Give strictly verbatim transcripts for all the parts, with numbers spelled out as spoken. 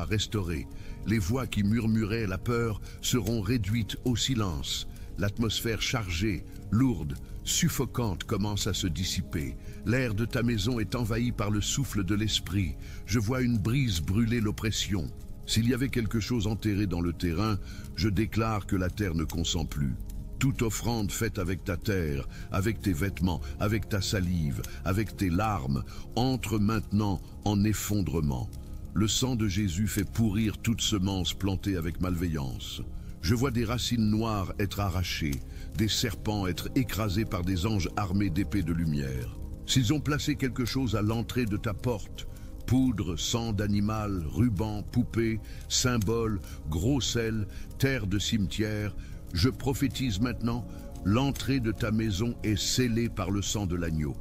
sera restaurée. Les voix qui murmuraient la peur seront réduites au silence. L'atmosphère chargée, lourde, suffocante commence à se dissiper. L'air de ta maison est envahi par le souffle de l'esprit. Je vois une brise brûler l'oppression. S'il y avait quelque chose enterré dans le terrain, je déclare que la terre ne consent plus. Toute offrande faite avec ta terre, avec tes vêtements, avec ta salive, avec tes larmes, entre maintenant en effondrement. Le sang de Jésus fait pourrir toute semence plantée avec malveillance. Je vois des racines noires être arrachées, des serpents être écrasés par des anges armés d'épées de lumière. S'ils ont placé quelque chose à l'entrée de ta porte, poudre, sang d'animal, ruban, poupée, symboles, gros sel, terre de cimetière, je prophétise maintenant, l'entrée de ta maison est scellée par le sang de l'agneau.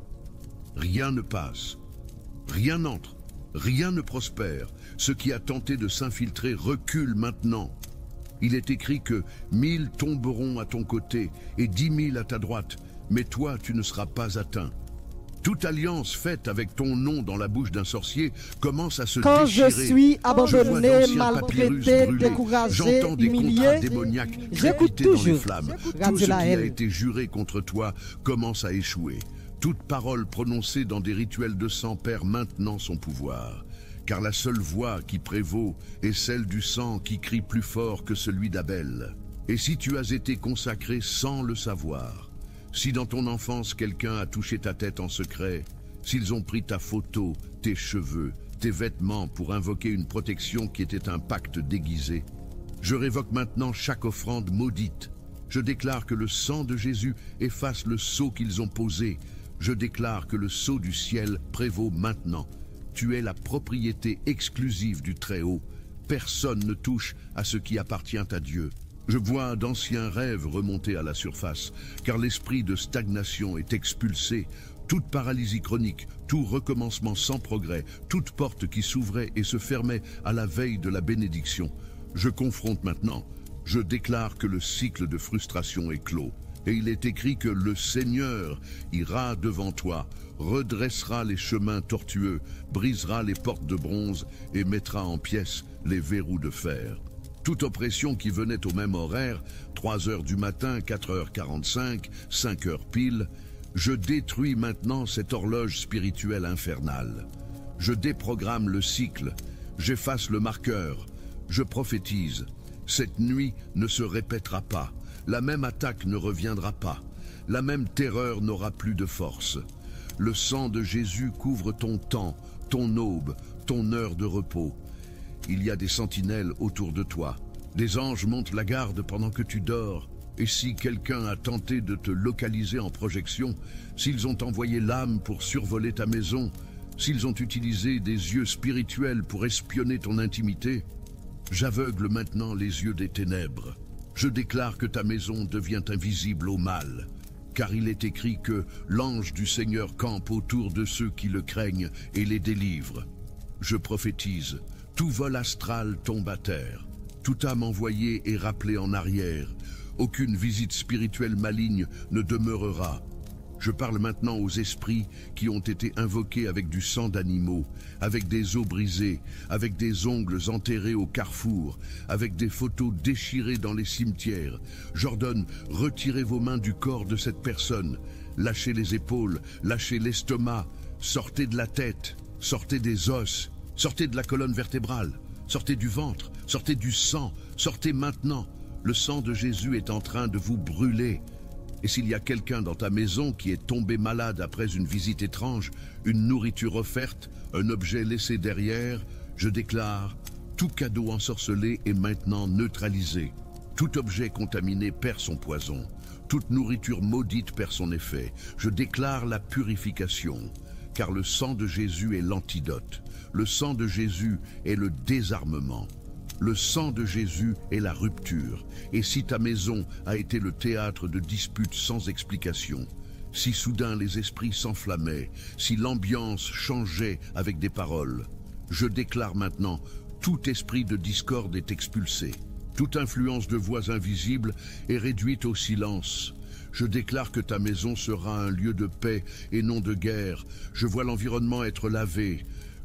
Rien ne passe, rien n'entre, rien ne prospère. Ce qui a tenté de s'infiltrer recule maintenant. Il est écrit que mille tomberont à ton côté et dix mille à ta droite, mais toi tu ne seras pas atteint. Toute alliance faite avec ton nom dans la bouche d'un sorcier commence à se Quand déchirer. je suis abandonné, Je maltraité, découragé, J'entends des contrats humilié, démoniaques j'écoute crépiter dans les toujours. flammes. Radio Tout ce qui la a haine. été juré contre toi commence à échouer. Toute parole prononcée dans des rituels de sang perd maintenant son pouvoir. Car la seule voix qui prévaut est celle du sang qui crie plus fort que celui d'Abel. Et si tu as été consacré sans le savoir, si dans ton enfance quelqu'un a touché ta tête en secret, s'ils ont pris ta photo, tes cheveux, tes vêtements pour invoquer une protection qui était un pacte déguisé, je révoque maintenant chaque offrande maudite. Je déclare que le sang de Jésus efface le sceau qu'ils ont posé. Je déclare que le sceau du ciel prévaut maintenant. Tu es la propriété exclusive du Très-Haut. Personne ne touche à ce qui appartient à Dieu. Je vois d'anciens rêves remonter à la surface, car l'esprit de stagnation est expulsé. Toute paralysie chronique, tout recommencement sans progrès, toute porte qui s'ouvrait et se fermait à la veille de la bénédiction. Je confronte maintenant. Je déclare que le cycle de frustration est clos. Et il est écrit que le Seigneur ira devant toi, redressera les chemins tortueux, brisera les portes de bronze et mettra en pièces les verrous de fer. Toute oppression qui venait au même horaire, trois heures du matin, quatre heures quarante-cinq, cinq heures pile, je détruis maintenant cette horloge spirituelle infernale. Je déprogramme le cycle, j'efface le marqueur, je prophétise. Cette nuit ne se répétera pas, la même attaque ne reviendra pas, la même terreur n'aura plus de force. Le sang de Jésus couvre ton temps, ton aube, ton heure de repos. Il y a des sentinelles autour de toi. Des anges montent la garde pendant que tu dors. Et si quelqu'un a tenté de te localiser en projection, s'ils ont envoyé l'âme pour survoler ta maison, s'ils ont utilisé des yeux spirituels pour espionner ton intimité, j'aveugle maintenant les yeux des ténèbres. Je déclare que ta maison devient invisible au mal, car il est écrit que l'ange du Seigneur campe autour de ceux qui le craignent et les délivre. Je prophétise. Tout vol astral tombe à terre. Toute âme envoyée est rappelée en arrière. Aucune visite spirituelle maligne ne demeurera. Je parle maintenant aux esprits qui ont été invoqués avec du sang d'animaux, avec des os brisés, avec des ongles enterrés au carrefour, avec des photos déchirées dans les cimetières. J'ordonne, retirez vos mains du corps de cette personne. Lâchez les épaules, lâchez l'estomac, sortez de la tête, sortez des os. Sortez de la colonne vertébrale, sortez du ventre, sortez du sang, sortez maintenant. Le sang de Jésus est en train de vous brûler. Et s'il y a quelqu'un dans ta maison qui est tombé malade après une visite étrange, une nourriture offerte, un objet laissé derrière, je déclare, tout cadeau ensorcelé est maintenant neutralisé. Tout objet contaminé perd son poison. Toute nourriture maudite perd son effet. Je déclare la purification, car le sang de Jésus est l'antidote. Le sang de Jésus est le désarmement. Le sang de Jésus est la rupture. Et si ta maison a été le théâtre de disputes sans explication, si soudain les esprits s'enflammaient, si l'ambiance changeait avec des paroles, je déclare maintenant, tout esprit de discorde est expulsé. Toute influence de voix invisibles est réduite au silence. Je déclare que ta maison sera un lieu de paix et non de guerre. Je vois l'environnement être lavé.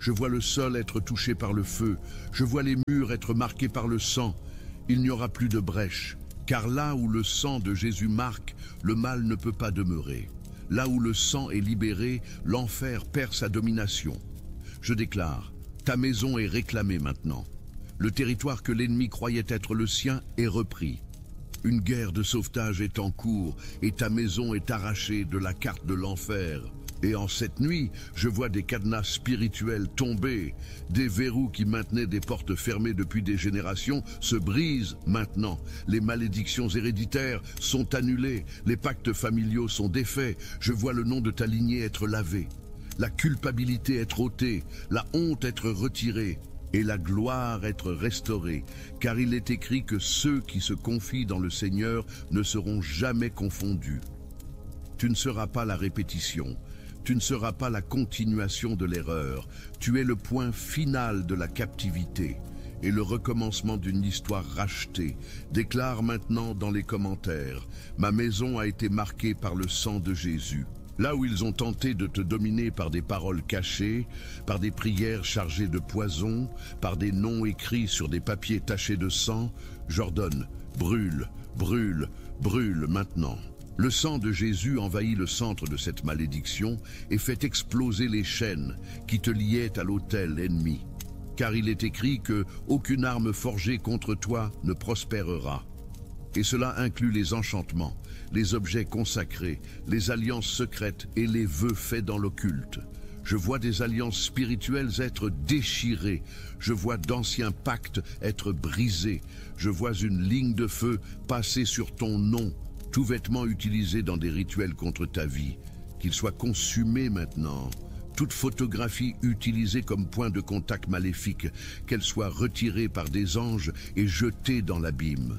Je vois le sol être touché par le feu. Je vois les murs être marqués par le sang. Il n'y aura plus de brèche, car là où le sang de Jésus marque, le mal ne peut pas demeurer. Là où le sang est libéré, l'enfer perd sa domination. Je déclare, ta maison est réclamée maintenant. Le territoire que l'ennemi croyait être le sien est repris. Une guerre de sauvetage est en cours et ta maison est arrachée de la carte de l'enfer. Et en cette nuit, je vois des cadenas spirituels tomber. Des verrous qui maintenaient des portes fermées depuis des générations se brisent maintenant. Les malédictions héréditaires sont annulées. Les pactes familiaux sont défaits. Je vois le nom de ta lignée être lavé. La culpabilité être ôtée. La honte être retirée. Et la gloire être restaurée, car il est écrit que ceux qui se confient dans le Seigneur ne seront jamais confondus. Tu ne seras pas la répétition, tu ne seras pas la continuation de l'erreur, tu es le point final de la captivité et le recommencement d'une histoire rachetée. Déclare maintenant dans les commentaires, ma maison a été marquée par le sang de Jésus. Là où ils ont tenté de te dominer par des paroles cachées, par des prières chargées de poison, par des noms écrits sur des papiers tachés de sang, j'ordonne, brûle, brûle, brûle maintenant. Le sang de Jésus envahit le centre de cette malédiction et fait exploser les chaînes qui te liaient à l'autel ennemi. Car il est écrit que aucune arme forgée contre toi ne prospérera. Et cela inclut les enchantements, les objets consacrés, les alliances secrètes et les vœux faits dans l'occulte. Je vois des alliances spirituelles être déchirées. Je vois d'anciens pactes être brisés. Je vois une ligne de feu passer sur ton nom. Tout vêtement utilisé dans des rituels contre ta vie, qu'il soit consumé maintenant. Toute photographie utilisée comme point de contact maléfique, qu'elle soit retirée par des anges et jetée dans l'abîme.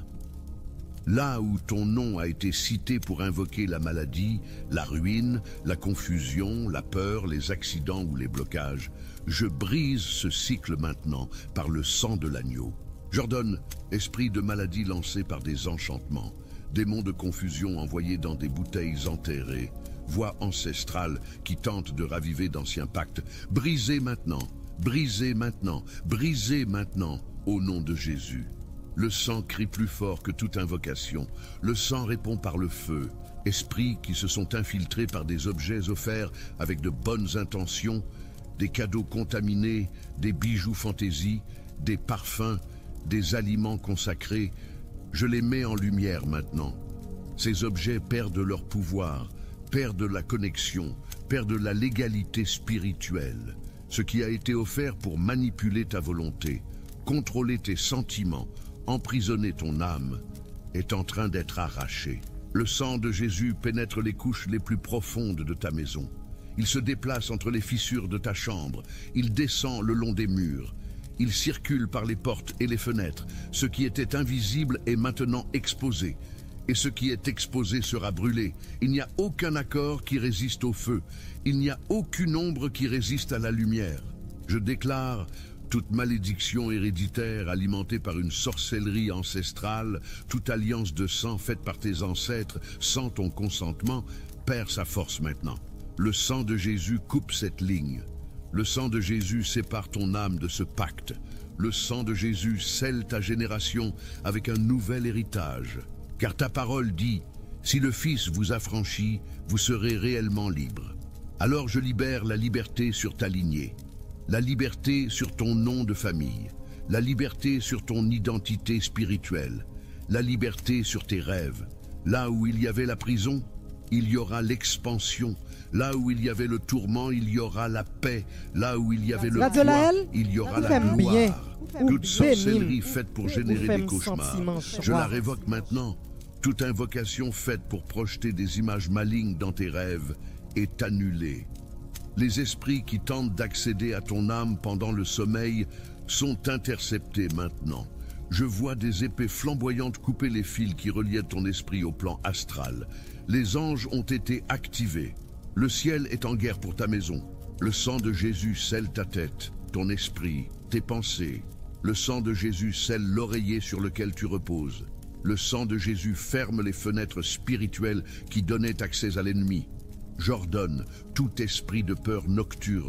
Là où ton nom a été cité pour invoquer la maladie, la ruine, la confusion, la peur, les accidents ou les blocages, je brise ce cycle maintenant par le sang de l'agneau. J'ordonne, esprit de maladie lancé par des enchantements, démons de confusion envoyés dans des bouteilles enterrées, voix ancestrales qui tentent de raviver d'anciens pactes, brisez maintenant, brisez maintenant, brisez maintenant, au nom de Jésus. Le sang crie plus fort que toute invocation. Le sang répond par le feu. Esprits qui se sont infiltrés par des objets offerts avec de bonnes intentions, des cadeaux contaminés, des bijoux fantaisie, des parfums, des aliments consacrés. Je les mets en lumière maintenant. Ces objets perdent leur pouvoir, perdent la connexion, perdent la légalité spirituelle. Ce qui a été offert pour manipuler ta volonté, contrôler tes sentiments, emprisonner ton âme, est en train d'être arraché. Le sang de Jésus pénètre les couches les plus profondes de ta maison. Il se déplace entre les fissures de ta chambre. Il descend le long des murs. Il circule par les portes et les fenêtres. Ce qui était invisible est maintenant exposé. Et ce qui est exposé sera brûlé. Il n'y a aucun accord qui résiste au feu. Il n'y a aucune ombre qui résiste à la lumière. Je déclare toute malédiction héréditaire alimentée par une sorcellerie ancestrale, toute alliance de sang faite par tes ancêtres sans ton consentement, perd sa force maintenant. Le sang de Jésus coupe cette ligne. Le sang de Jésus sépare ton âme de ce pacte. Le sang de Jésus scelle ta génération avec un nouvel héritage. Car ta parole dit, si le Fils vous affranchit, vous serez réellement libre. Alors je libère la liberté sur ta lignée. La liberté sur ton nom de famille, la liberté sur ton identité spirituelle, la liberté sur tes rêves. Là où il y avait la prison, il y aura l'expansion. Là où il y avait le tourment, il y aura la paix. Là où il y avait le poids, il y aura la gloire. Toute sorcellerie faite pour générer des cauchemars, je la révoque maintenant. Toute invocation faite pour projeter des images malignes dans tes rêves est annulée. Les esprits qui tentent d'accéder à ton âme pendant le sommeil sont interceptés maintenant. Je vois des épées flamboyantes couper les fils qui reliaient ton esprit au plan astral. Les anges ont été activés. Le ciel est en guerre pour ta maison. Le sang de Jésus scelle ta tête, ton esprit, tes pensées. Le sang de Jésus scelle l'oreiller sur lequel tu reposes. Le sang de Jésus ferme les fenêtres spirituelles qui donnaient accès à l'ennemi. J'ordonne tout esprit de peur nocturne,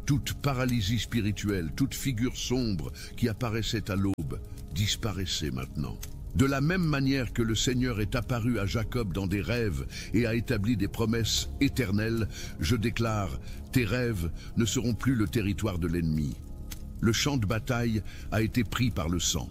Toute paralysie spirituelle, toute figure sombre qui apparaissait à l'aube, disparaissait maintenant. De la même manière que le Seigneur est apparu à Jacob dans des rêves et a établi des promesses éternelles, je déclare, tes rêves ne seront plus le territoire de l'ennemi. Le champ de bataille a été pris par le sang.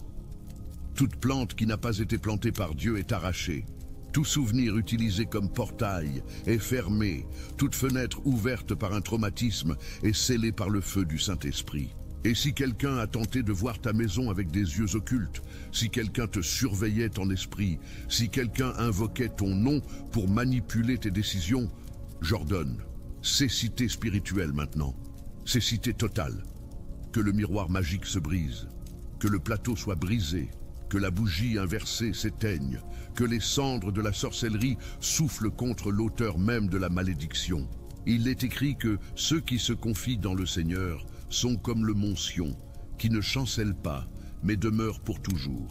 Toute plante qui n'a pas été plantée par Dieu est arrachée. Tout souvenir utilisé comme portail est fermé. Toute fenêtre ouverte par un traumatisme est scellée par le feu du Saint-Esprit. Et si quelqu'un a tenté de voir ta maison avec des yeux occultes, si quelqu'un te surveillait en esprit, si quelqu'un invoquait ton nom pour manipuler tes décisions, j'ordonne, cécité spirituelle maintenant, cécité totale, que le miroir magique se brise, que le plateau soit brisé, que la bougie inversée s'éteigne, que les cendres de la sorcellerie soufflent contre l'auteur même de la malédiction. Il est écrit que ceux qui se confient dans le Seigneur sont comme le mont Sion, qui ne chancelle pas, mais demeure pour toujours.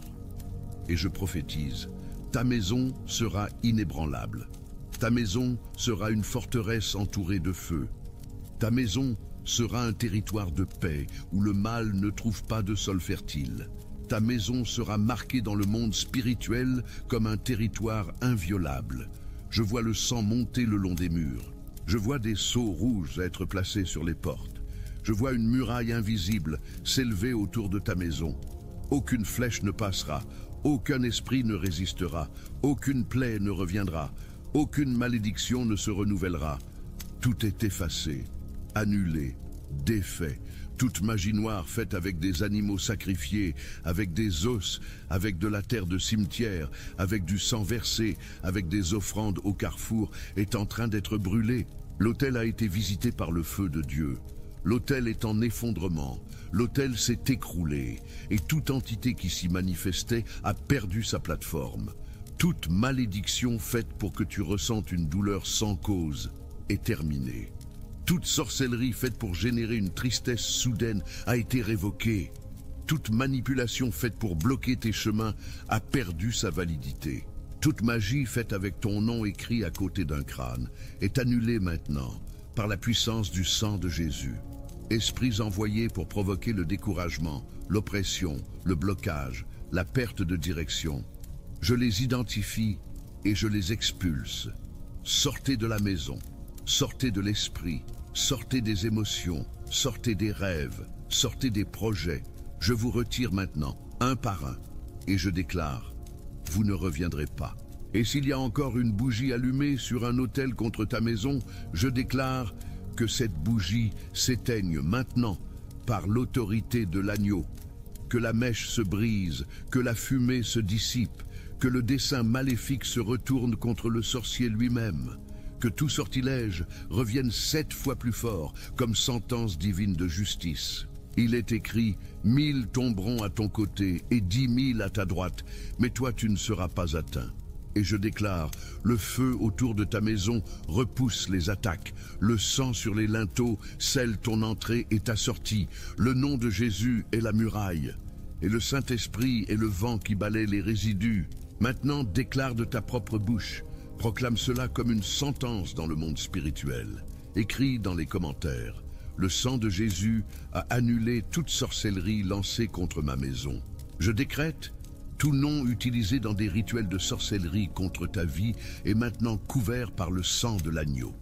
Et je prophétise, ta maison sera inébranlable. Ta maison sera une forteresse entourée de feu. Ta maison sera un territoire de paix, où le mal ne trouve pas de sol fertile. Ta maison sera marquée dans le monde spirituel comme un territoire inviolable. Je vois le sang monter le long des murs. Je vois des sceaux rouges être placés sur les portes. Je vois une muraille invisible s'élever autour de ta maison. Aucune flèche ne passera, aucun esprit ne résistera, aucune plaie ne reviendra, aucune malédiction ne se renouvellera. Tout est effacé, annulé, défait. Toute magie noire faite avec des animaux sacrifiés, avec des os, avec de la terre de cimetière, avec du sang versé, avec des offrandes au carrefour, est en train d'être brûlée. L'autel a été visité par le feu de Dieu. L'autel est en effondrement, l'autel s'est écroulé, et toute entité qui s'y manifestait a perdu sa plateforme. Toute malédiction faite pour que tu ressentes une douleur sans cause est terminée. Toute sorcellerie faite pour générer une tristesse soudaine a été révoquée. Toute manipulation faite pour bloquer tes chemins a perdu sa validité. Toute magie faite avec ton nom écrit à côté d'un crâne est annulée maintenant par la puissance du sang de Jésus. Esprits envoyés pour provoquer le découragement, l'oppression, le blocage, la perte de direction. Je les identifie et je les expulse. Sortez de la maison, sortez de l'esprit, sortez des émotions, sortez des rêves, sortez des projets. Je vous retire maintenant, un par un, et je déclare, vous ne reviendrez pas. Et s'il y a encore une bougie allumée sur un autel contre ta maison, je déclare que cette bougie s'éteigne maintenant par l'autorité de l'agneau, que la mèche se brise, que la fumée se dissipe, que le dessein maléfique se retourne contre le sorcier lui-même, que tout sortilège revienne sept fois plus fort comme sentence divine de justice. Il est écrit, mille tomberont à ton côté et dix mille à ta droite, mais toi tu ne seras pas atteint. Et je déclare, le feu autour de ta maison repousse les attaques. Le sang sur les linteaux scelle ton entrée et ta sortie. Le nom de Jésus est la muraille. Et le Saint-Esprit est le vent qui balaie les résidus. Maintenant, déclare de ta propre bouche. Proclame cela comme une sentence dans le monde spirituel. Écris dans les commentaires. Le sang de Jésus a annulé toute sorcellerie lancée contre ma maison. Je décrète, tout nom utilisé dans des rituels de sorcellerie contre ta vie est maintenant couvert par le sang de l'agneau.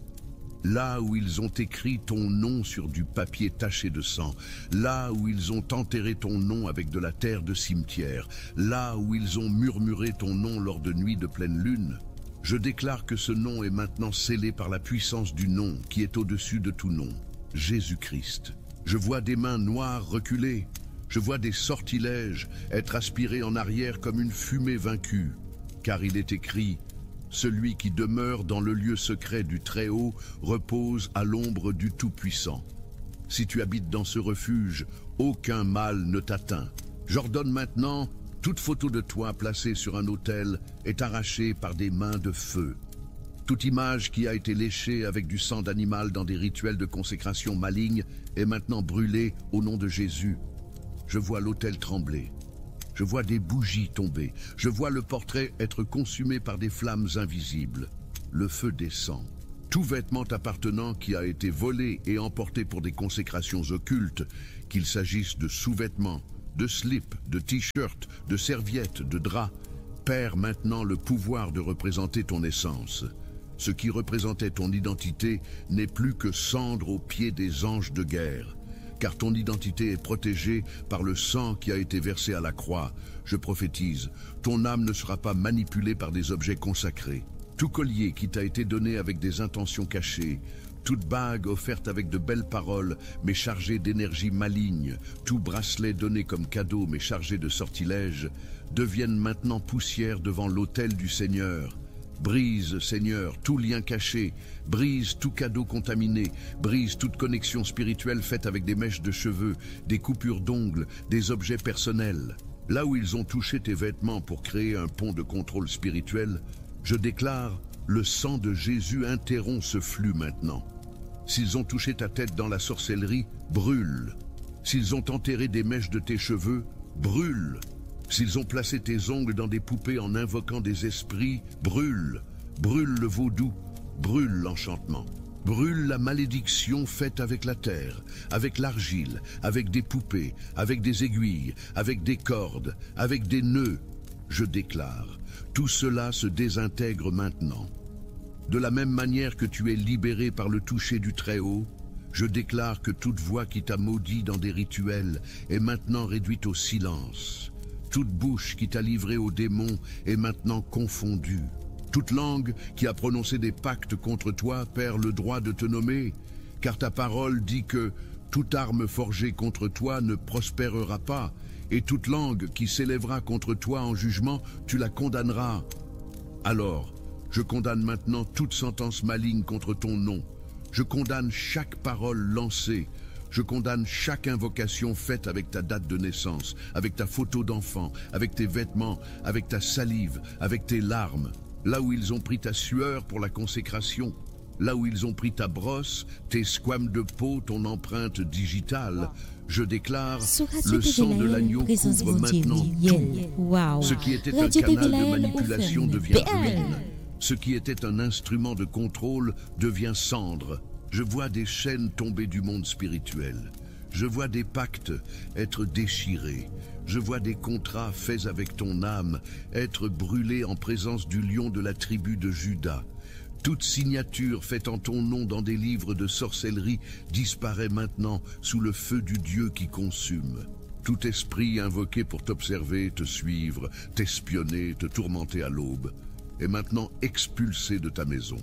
Là où ils ont écrit ton nom sur du papier taché de sang, là où ils ont enterré ton nom avec de la terre de cimetière, là où ils ont murmuré ton nom lors de nuits de pleine lune, je déclare que ce nom est maintenant scellé par la puissance du nom qui est au-dessus de tout nom, Jésus-Christ. Je vois des mains noires reculer. Je vois des sortilèges être aspirés en arrière comme une fumée vaincue, car il est écrit « Celui qui demeure dans le lieu secret du Très-Haut repose à l'ombre du Tout-Puissant. Si tu habites dans ce refuge, aucun mal ne t'atteint. J'ordonne maintenant, toute photo de toi placée sur un autel est arrachée par des mains de feu. Toute image qui a été léchée avec du sang d'animal dans des rituels de consécration malignes est maintenant brûlée au nom de Jésus. Je vois l'autel trembler. Je vois des bougies tomber. Je vois le portrait être consumé par des flammes invisibles. Le feu descend. Tout vêtement t'appartenant qui a été volé et emporté pour des consécrations occultes, qu'il s'agisse de sous-vêtements, de slips, de t-shirts, de serviettes, de draps, perd maintenant le pouvoir de représenter ton essence. Ce qui représentait ton identité n'est plus que cendre aux pieds des anges de guerre, car ton identité est protégée par le sang qui a été versé à la croix. Je prophétise, ton âme ne sera pas manipulée par des objets consacrés. Tout collier qui t'a été donné avec des intentions cachées, toute bague offerte avec de belles paroles mais chargée d'énergie maligne, tout bracelet donné comme cadeau mais chargé de sortilèges, deviennent maintenant poussière devant l'autel du Seigneur. Brise, Seigneur, tout lien caché, brise tout cadeau contaminé, brise toute connexion spirituelle faite avec des mèches de cheveux, des coupures d'ongles, des objets personnels. Là où ils ont touché tes vêtements pour créer un pont de contrôle spirituel, je déclare, le sang de Jésus interrompt ce flux maintenant. S'ils ont touché ta tête dans la sorcellerie, brûle. S'ils ont enterré des mèches de tes cheveux, brûle. S'ils ont placé tes ongles dans des poupées en invoquant des esprits, brûle. Brûle le vaudou, brûle l'enchantement. Brûle la malédiction faite avec la terre, avec l'argile, avec des poupées, avec des aiguilles, avec des cordes, avec des nœuds. Je déclare, tout cela se désintègre maintenant. De la même manière que tu es libéré par le toucher du Très-Haut, je déclare que toute voix qui t'a maudit dans des rituels est maintenant réduite au silence. Toute bouche qui t'a livré aux démons est maintenant confondue. Toute langue qui a prononcé des pactes contre toi perd le droit de te nommer, car ta parole dit que toute arme forgée contre toi ne prospérera pas, et toute langue qui s'élèvera contre toi en jugement, tu la condamneras. Alors, je condamne maintenant toute sentence maligne contre ton nom. Je condamne chaque parole lancée. Je condamne chaque invocation faite avec ta date de naissance, avec ta photo d'enfant, avec tes vêtements, avec ta salive, avec tes larmes. Là où ils ont pris ta sueur pour la consécration, là où ils ont pris ta brosse, tes squames de peau, ton empreinte digitale, je déclare, le sang de l'agneau couvre maintenant tout. Wow. Ce qui était un canal de manipulation devient ruine. Ce qui était un instrument de contrôle devient cendre. Je vois des chaînes tomber du monde spirituel. Je vois des pactes être déchirés. Je vois des contrats faits avec ton âme être brûlés en présence du lion de la tribu de Juda. Toute signature faite en ton nom dans des livres de sorcellerie disparaît maintenant sous le feu du Dieu qui consume. Tout esprit invoqué pour t'observer, te suivre, t'espionner, te tourmenter à l'aube, est maintenant expulsé de ta maison.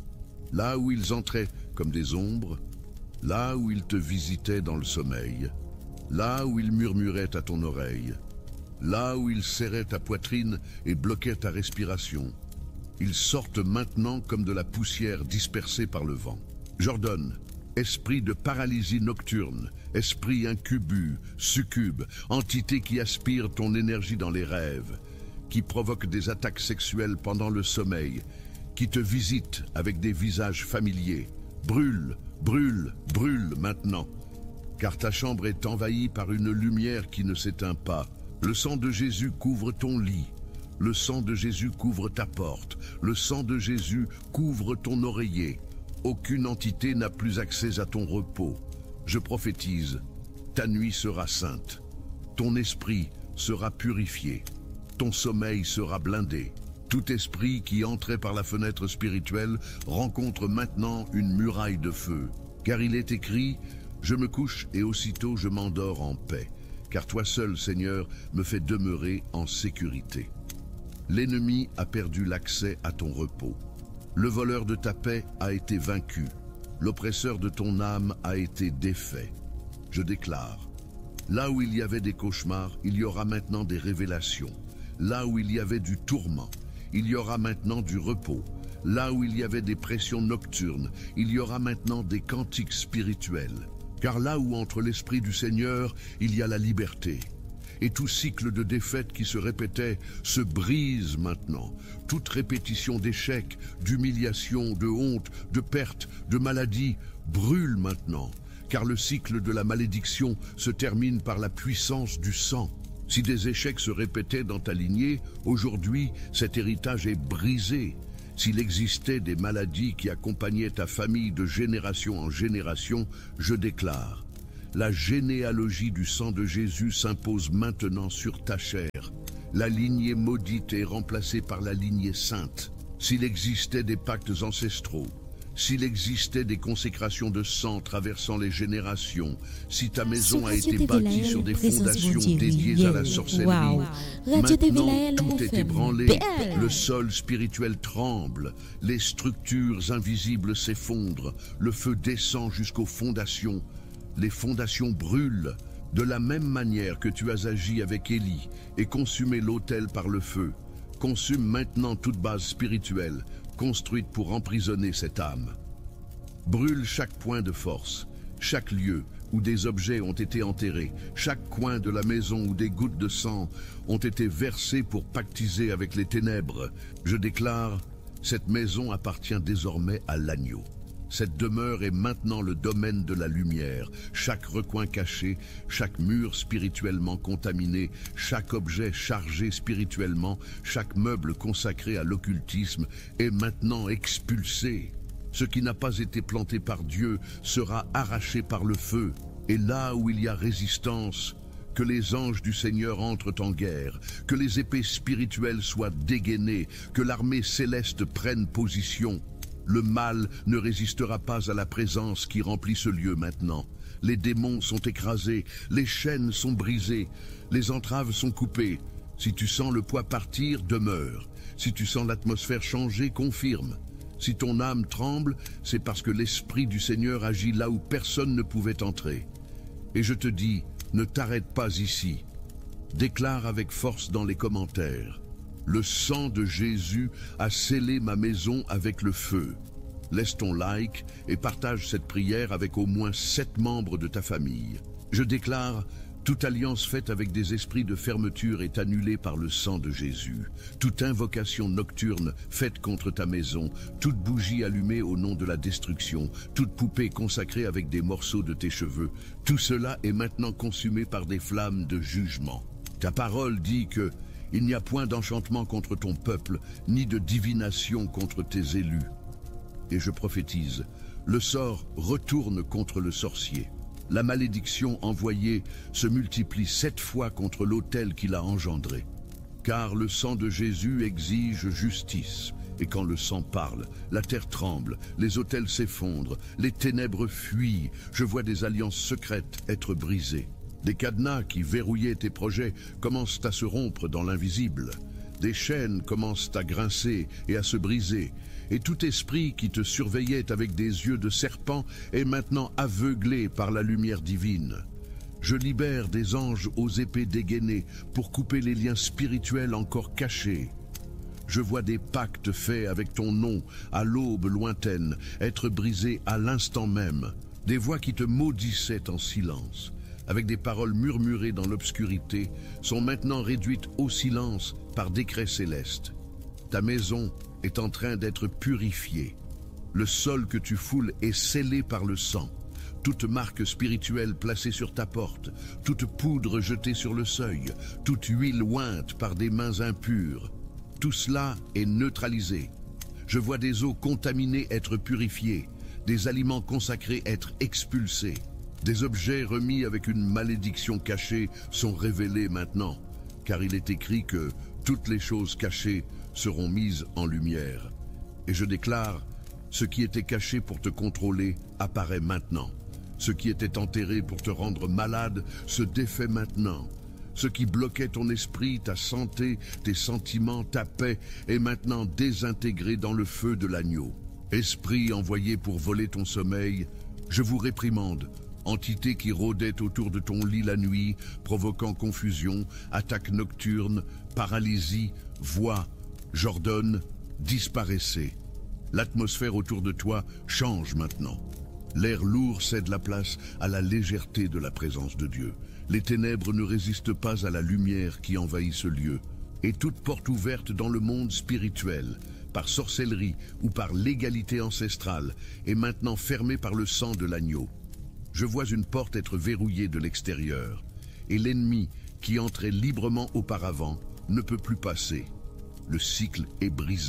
Là où ils entraient comme des ombres, là où ils te visitaient dans le sommeil, là où ils murmuraient à ton oreille, là où ils serraient ta poitrine et bloquaient ta respiration, ils sortent maintenant comme de la poussière dispersée par le vent. J'ordonne, esprit de paralysie nocturne, esprit incubus, succube, entité qui aspire ton énergie dans les rêves, qui provoque des attaques sexuelles pendant le sommeil, qui te visite avec des visages familiers, brûle, brûle, brûle maintenant, car ta chambre est envahie par une lumière qui ne s'éteint pas. Le sang de Jésus couvre ton lit. Le sang de Jésus couvre ta porte. Le sang de Jésus couvre ton oreiller. Aucune entité n'a plus accès à ton repos. Je prophétise, ta nuit sera sainte. Ton esprit sera purifié. Ton sommeil sera blindé. Tout esprit qui entrait par la fenêtre spirituelle rencontre maintenant une muraille de feu. Car il est écrit, je me couche et aussitôt je m'endors en paix. Car toi seul, Seigneur, me fais demeurer en sécurité. L'ennemi a perdu l'accès à ton repos. Le voleur de ta paix a été vaincu. L'oppresseur de ton âme a été défait. Je déclare, là où il y avait des cauchemars, il y aura maintenant des révélations. Là où il y avait du tourment, il y aura maintenant du repos. Là où il y avait des pressions nocturnes, il y aura maintenant des cantiques spirituels. Car là où entre l'Esprit du Seigneur, il y a la liberté. Et tout cycle de défaite qui se répétait se brise maintenant. Toute répétition d'échecs, d'humiliation, de honte, de perte, de maladie brûle maintenant. Car le cycle de la malédiction se termine par la puissance du sang. Si des échecs se répétaient dans ta lignée, aujourd'hui, cet héritage est brisé. S'il existait des maladies qui accompagnaient ta famille de génération en génération, je déclare, la généalogie du sang de Jésus s'impose maintenant sur ta chair. La lignée maudite est remplacée par la lignée sainte. S'il existait des pactes ancestraux, s'il existait des consécrations de sang traversant les générations, si ta maison a été bâtie sur des fondations dédiées à la sorcellerie, wow. maintenant tout est ébranlé, le sol spirituel tremble, les structures invisibles s'effondrent, le feu descend jusqu'aux fondations, les fondations brûlent, de la même manière que tu as agi avec Élie et consumé l'autel par le feu. Consume maintenant toute base spirituelle, construite pour emprisonner cette âme. Brûle chaque point de force, chaque lieu où des objets ont été enterrés, chaque coin de la maison où des gouttes de sang ont été versées pour pactiser avec les ténèbres. Je déclare, cette maison appartient désormais à l'agneau. Cette demeure est maintenant le domaine de la lumière. Chaque recoin caché, chaque mur spirituellement contaminé, chaque objet chargé spirituellement, chaque meuble consacré à l'occultisme est maintenant expulsé. Ce qui n'a pas été planté par Dieu sera arraché par le feu. Et là où il y a résistance, que les anges du Seigneur entrent en guerre, que les épées spirituelles soient dégainées, que l'armée céleste prenne position. Le mal ne résistera pas à la présence qui remplit ce lieu maintenant. Les démons sont écrasés, les chaînes sont brisées, les entraves sont coupées. Si tu sens le poids partir, demeure. Si tu sens l'atmosphère changer, confirme. Si ton âme tremble, c'est parce que l'Esprit du Seigneur agit là où personne ne pouvait entrer. Et je te dis, ne t'arrête pas ici. Déclare avec force dans les commentaires. Le sang de Jésus a scellé ma maison avec le feu. Laisse ton like et partage cette prière avec au moins sept membres de ta famille. Je déclare, toute alliance faite avec des esprits de fermeture est annulée par le sang de Jésus. Toute invocation nocturne faite contre ta maison, toute bougie allumée au nom de la destruction, toute poupée consacrée avec des morceaux de tes cheveux, tout cela est maintenant consumé par des flammes de jugement. Ta parole dit que il n'y a point d'enchantement contre ton peuple, ni de divination contre tes élus. Et je prophétise, le sort retourne contre le sorcier. La malédiction envoyée se multiplie sept fois contre l'autel qu'il a engendré. Car le sang de Jésus exige justice. Et quand le sang parle, la terre tremble, les autels s'effondrent, les ténèbres fuient. Je vois des alliances secrètes être brisées. Des cadenas qui verrouillaient tes projets commencent à se rompre dans l'invisible. Des chaînes commencent à grincer et à se briser. Et tout esprit qui te surveillait avec des yeux de serpent est maintenant aveuglé par la lumière divine. Je libère des anges aux épées dégainées pour couper les liens spirituels encore cachés. Je vois des pactes faits avec ton nom à l'aube lointaine être brisés à l'instant même. Des voix qui te maudissaient en silence, avec des paroles murmurées dans l'obscurité, sont maintenant réduites au silence par décret céleste. Ta maison est en train d'être purifiée. Le sol que tu foules est scellé par le sang. Toute marque spirituelle placée sur ta porte, toute poudre jetée sur le seuil, toute huile ointe par des mains impures, tout cela est neutralisé. Je vois des eaux contaminées être purifiées, des aliments consacrés être expulsés. Des objets remis avec une malédiction cachée sont révélés maintenant, car il est écrit que toutes les choses cachées seront mises en lumière. Et je déclare, ce qui était caché pour te contrôler apparaît maintenant. Ce qui était enterré pour te rendre malade se défait maintenant. Ce qui bloquait ton esprit, ta santé, tes sentiments, ta paix est maintenant désintégré dans le feu de l'agneau. Esprit envoyé pour voler ton sommeil, je vous réprimande. Entité qui rôdait autour de ton lit la nuit, provoquant confusion, attaque nocturne, paralysie, voix, j'ordonne, disparaissez. L'atmosphère autour de toi change maintenant. L'air lourd cède la place à la légèreté de la présence de Dieu. Les ténèbres ne résistent pas à la lumière qui envahit ce lieu. Et toute porte ouverte dans le monde spirituel, par sorcellerie ou par légalité ancestrale, est maintenant fermée par le sang de l'agneau. Je vois une porte être verrouillée de l'extérieur, et l'ennemi, qui entrait librement auparavant, ne peut plus passer. Le cycle est brisé,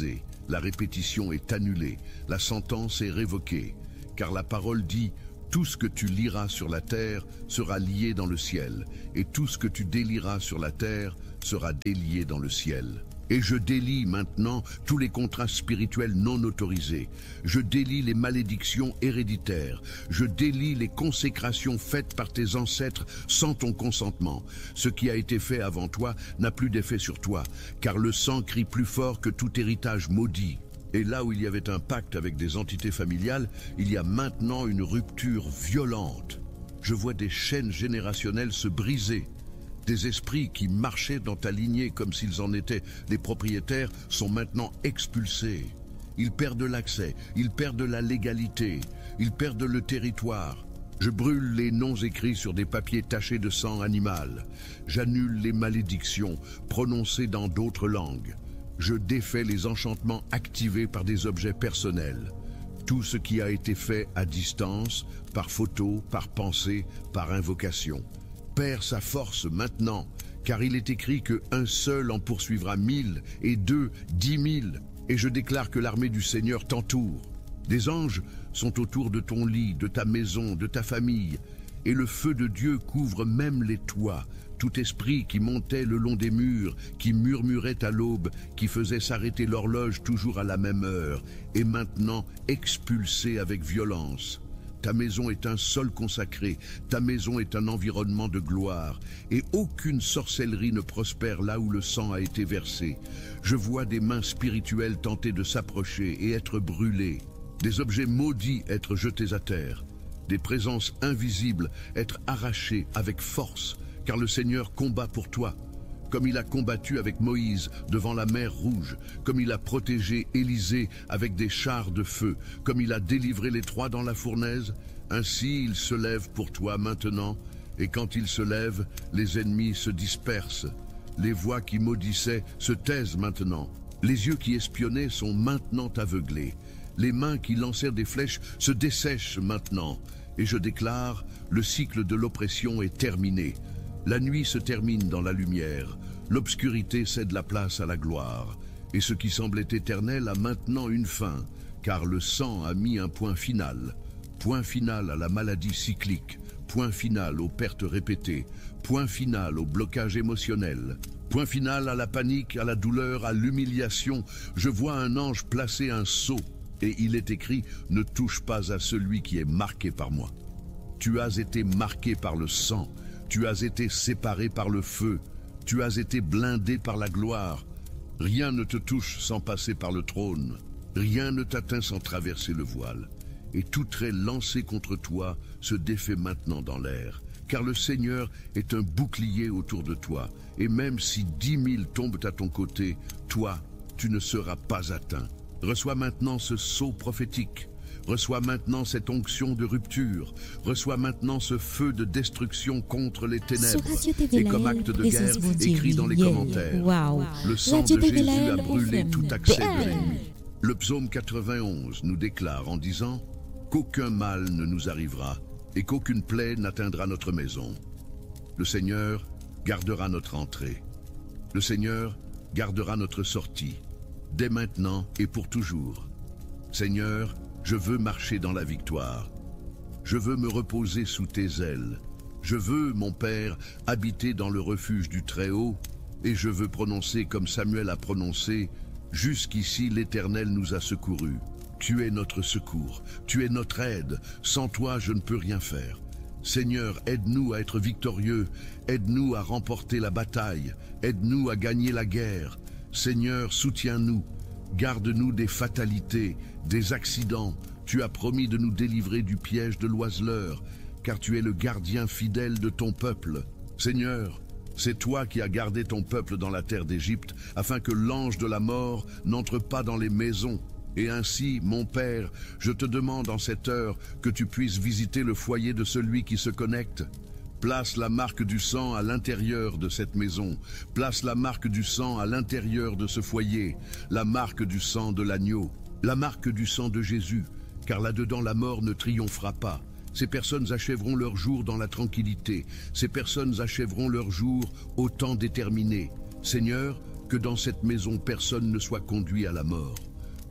La répétition est annulée, la sentence est révoquée, car la parole dit « Tout ce que tu liras sur la terre sera lié dans le ciel, et tout ce que tu délieras sur la terre sera délié dans le ciel. » Et je délie maintenant tous les contrats spirituels non autorisés. Je délie les malédictions héréditaires. Je délie les consécrations faites par tes ancêtres sans ton consentement. Ce qui a été fait avant toi n'a plus d'effet sur toi, car le sang crie plus fort que tout héritage maudit. Et là où il y avait un pacte avec des entités familiales, il y a maintenant une rupture violente. Je vois des chaînes générationnelles se briser. Des esprits qui marchaient dans ta lignée comme s'ils en étaient les propriétaires sont maintenant expulsés. Ils perdent l'accès, ils perdent la légalité, ils perdent le territoire. Je brûle les noms écrits sur des papiers tachés de sang animal. J'annule les malédictions prononcées dans d'autres langues. Je défais les enchantements activés par des objets personnels. Tout ce qui a été fait à distance, par photo, par pensée, par invocation, perd sa force maintenant, car il est écrit que un seul en poursuivra mille, et deux, dix mille, et je déclare que l'armée du Seigneur t'entoure. Des anges sont autour de ton lit, de ta maison, de ta famille, et le feu de Dieu couvre même les toits. Tout esprit qui montait le long des murs, qui murmurait à l'aube, qui faisait s'arrêter l'horloge toujours à la même heure, est maintenant expulsé avec violence. Ta maison est un sol consacré, ta maison est un environnement de gloire, et aucune sorcellerie ne prospère là où le sang a été versé. Je vois des mains spirituelles tenter de s'approcher et être brûlées, des objets maudits être jetés à terre, des présences invisibles être arrachées avec force, car le Seigneur combat pour toi. Comme il a combattu avec Moïse devant la mer Rouge, comme il a protégé Élisée avec des chars de feu, comme il a délivré les trois dans la fournaise, ainsi il se lève pour toi maintenant, et quand il se lève, les ennemis se dispersent. Les voix qui maudissaient se taisent maintenant. Les yeux qui espionnaient sont maintenant aveuglés. Les mains qui lancèrent des flèches se dessèchent maintenant. Et je déclare, le cycle de l'oppression est terminé. La nuit se termine dans la lumière, l'obscurité cède la place à la gloire, et ce qui semblait éternel a maintenant une fin, car le sang a mis un point final. Point final à la maladie cyclique, point final aux pertes répétées, point final au blocage émotionnel, point final à la panique, à la douleur, à l'humiliation. Je vois un ange placer un sceau, et il est écrit « Ne touche pas à celui qui est marqué par moi ». Tu as été marqué par le sang. Tu as été séparé par le feu, tu as été blindé par la gloire. Rien ne te touche sans passer par le trône, rien ne t'atteint sans traverser le voile. Et tout trait lancé contre toi se défait maintenant dans l'air, car le Seigneur est un bouclier autour de toi, et même si dix mille tombent à ton côté, toi, tu ne seras pas atteint. Reçois maintenant ce sceau prophétique. Reçois maintenant cette onction de rupture. Reçois maintenant ce feu de destruction contre les ténèbres. Et comme acte de guerre, écrit dans les commentaires. Wow. Le sang de Jésus a brûlé tout accès de l'ennemi. Le psaume quatre-vingt-onze nous déclare en disant « Qu'aucun mal ne nous arrivera et qu'aucune plaie n'atteindra notre maison. Le Seigneur gardera notre entrée. Le Seigneur gardera notre sortie, dès maintenant et pour toujours. Seigneur, je veux marcher dans la victoire. Je veux me reposer sous tes ailes. Je veux, mon Père, habiter dans le refuge du Très-Haut, et je veux prononcer comme Samuel a prononcé, « Jusqu'ici l'Éternel nous a secourus. Tu es notre secours, tu es notre aide. Sans toi, je ne peux rien faire. Seigneur, aide-nous à être victorieux, aide-nous à remporter la bataille, aide-nous à gagner la guerre. Seigneur, soutiens-nous. Garde-nous des fatalités, des accidents. Tu as promis de nous délivrer du piège de l'oiseleur, car tu es le gardien fidèle de ton peuple. Seigneur, c'est toi qui as gardé ton peuple dans la terre d'Égypte, afin que l'ange de la mort n'entre pas dans les maisons. Et ainsi, mon Père, je te demande en cette heure que tu puisses visiter le foyer de celui qui se connecte. Place la marque du sang à l'intérieur de cette maison. Place la marque du sang à l'intérieur de ce foyer. La marque du sang de l'agneau. La marque du sang de Jésus. Car là-dedans la mort ne triomphera pas. Ces personnes achèveront leur jour dans la tranquillité. Ces personnes achèveront leur jour au temps déterminé. Seigneur, que dans cette maison personne ne soit conduit à la mort.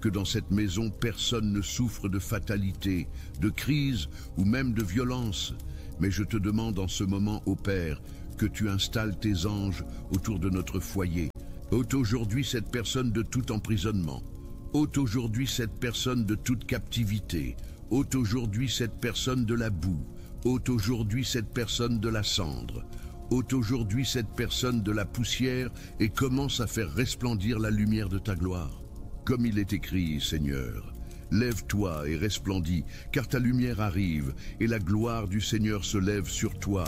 que dans cette maison personne ne souffre de fatalité, de crise ou même de violence. Mais je te demande en ce moment, ô Père, que tu installes tes anges autour de notre foyer. Ôte aujourd'hui cette personne de tout emprisonnement. Ôte aujourd'hui cette personne de toute captivité. Ôte aujourd'hui cette personne de la boue. Ôte aujourd'hui cette personne de la cendre. Ôte aujourd'hui cette personne de la poussière et commence à faire resplendir la lumière de ta gloire. Comme il est écrit, Seigneur, lève-toi et resplendis, car ta lumière arrive et la gloire du Seigneur se lève sur toi.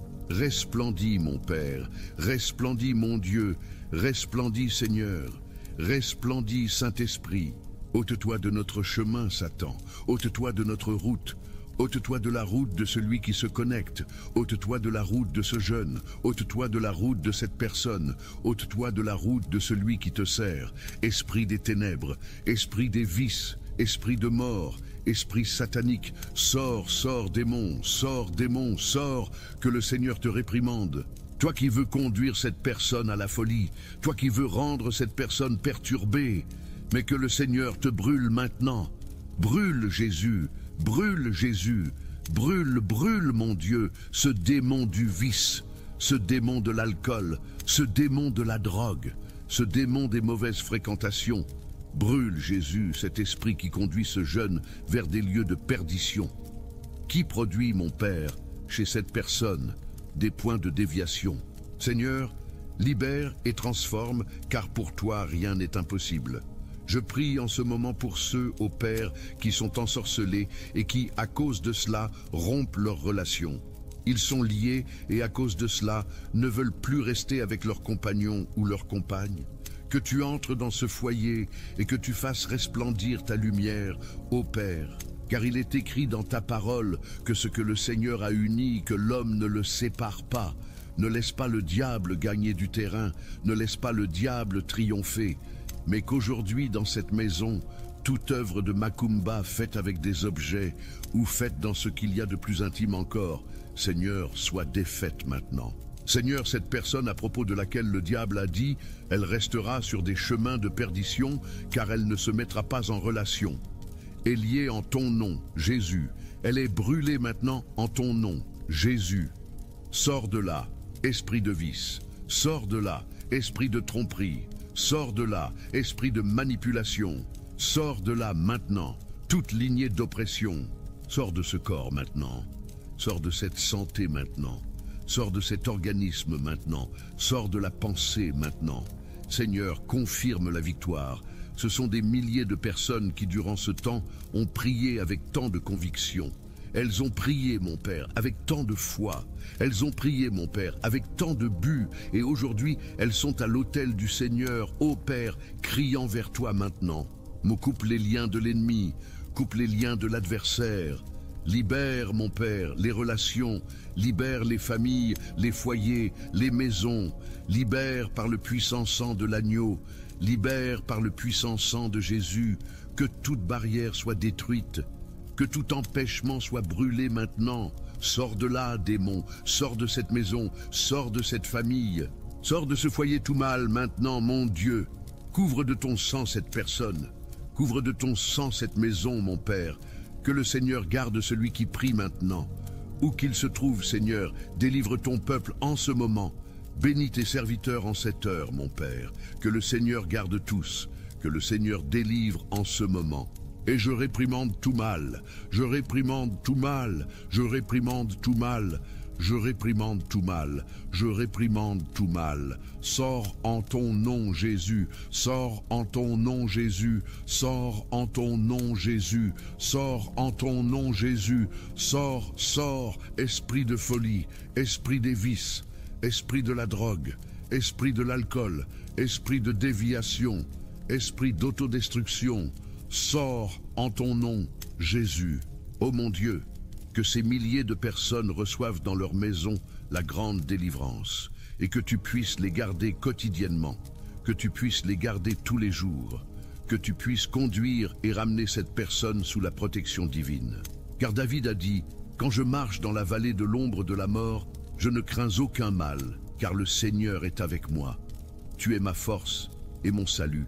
Resplendis, mon Père, resplendis, mon Dieu, resplendis, Seigneur, resplendis, Saint-Esprit. Ôte-toi de notre chemin, Satan, ôte-toi de notre route, ôte-toi de la route de celui qui se connecte, ôte-toi de la route de ce jeune, ôte-toi de la route de cette personne, ôte-toi de la route de celui qui te sert. Esprit des ténèbres, esprit des vices, esprit de mort, esprit satanique, sors, sors démon, sors démon, sors, que le Seigneur te réprimande. Toi qui veux conduire cette personne à la folie, toi qui veux rendre cette personne perturbée, mais que le Seigneur te brûle maintenant. Brûle Jésus, brûle Jésus, brûle, brûle mon Dieu, ce démon du vice, ce démon de l'alcool, ce démon de la drogue, ce démon des mauvaises fréquentations. Brûle Jésus, cet esprit qui conduit ce jeune vers des lieux de perdition. Qui produit, mon Père, chez cette personne, des points de déviation? Seigneur, libère et transforme, car pour toi rien n'est impossible. Je prie en ce moment pour ceux, ô Père, qui sont ensorcelés et qui, à cause de cela, rompent leurs relations. Ils sont liés et à cause de cela, ne veulent plus rester avec leurs compagnons ou leurs compagnes. Que tu entres dans ce foyer et que tu fasses resplendir ta lumière, ô Père. Car il est écrit dans ta parole que ce que le Seigneur a uni, que l'homme ne le sépare pas. Ne laisse pas le diable gagner du terrain, ne laisse pas le diable triompher. Mais qu'aujourd'hui, dans cette maison, toute œuvre de Macumba faite avec des objets ou faite dans ce qu'il y a de plus intime encore, Seigneur, soit défaite maintenant. Seigneur, cette personne à propos de laquelle le diable a dit « Elle restera sur des chemins de perdition, car elle ne se mettra pas en relation » est liée en ton nom, Jésus. Elle est brûlée maintenant en ton nom, Jésus. Sors de là, esprit de vice. Sors de là, esprit de tromperie. Sors de là, esprit de manipulation. Sors de là maintenant, toute lignée d'oppression. Sors de ce corps maintenant. Sors de cette santé maintenant. Sors de cet organisme maintenant. Sors de la pensée maintenant. Seigneur, confirme la victoire. Ce sont des milliers de personnes qui, durant ce temps, ont prié avec tant de conviction. Elles ont prié, mon Père, avec tant de foi. Elles ont prié, mon Père, avec tant de but. Et aujourd'hui, elles sont à l'autel du Seigneur, ô Père, criant vers toi maintenant. Me coupe les liens de l'ennemi, coupe les liens de l'adversaire. Libère, mon Père, les relations, libère les familles, les foyers, les maisons. Libère par le puissant sang de l'agneau. Libère par le puissant sang de Jésus, que toute barrière soit détruite, que tout empêchement soit brûlé maintenant. Sors de là, démon, sors de cette maison, sors de cette famille, sors de ce foyer tout mal maintenant, mon Dieu. Couvre de ton sang cette personne, couvre de ton sang cette maison, mon Père. Que le Seigneur garde celui qui prie maintenant. Où qu'il se trouve, Seigneur, délivre ton peuple en ce moment. Bénis tes serviteurs en cette heure, mon Père, que le Seigneur garde tous, que le Seigneur délivre en ce moment. Et je réprimande tout mal, je réprimande tout mal, je réprimande tout mal, je réprimande tout mal, je réprimande tout mal. Sors en ton nom, Jésus, sors en ton nom, Jésus, sors en ton nom, Jésus, sors en ton nom, Jésus, sors, sors, esprit de folie, esprit des vices, esprit de la drogue, esprit de l'alcool, esprit de déviation, esprit d'autodestruction, sors en ton nom, Jésus. Ô mon Dieu, que ces milliers de personnes reçoivent dans leur maison la grande délivrance, et que tu puisses les garder quotidiennement, que tu puisses les garder tous les jours, que tu puisses conduire et ramener cette personne sous la protection divine. Car David a dit, « Quand je marche dans la vallée de l'ombre de la mort, je ne crains aucun mal, car le Seigneur est avec moi. Tu es ma force et mon salut.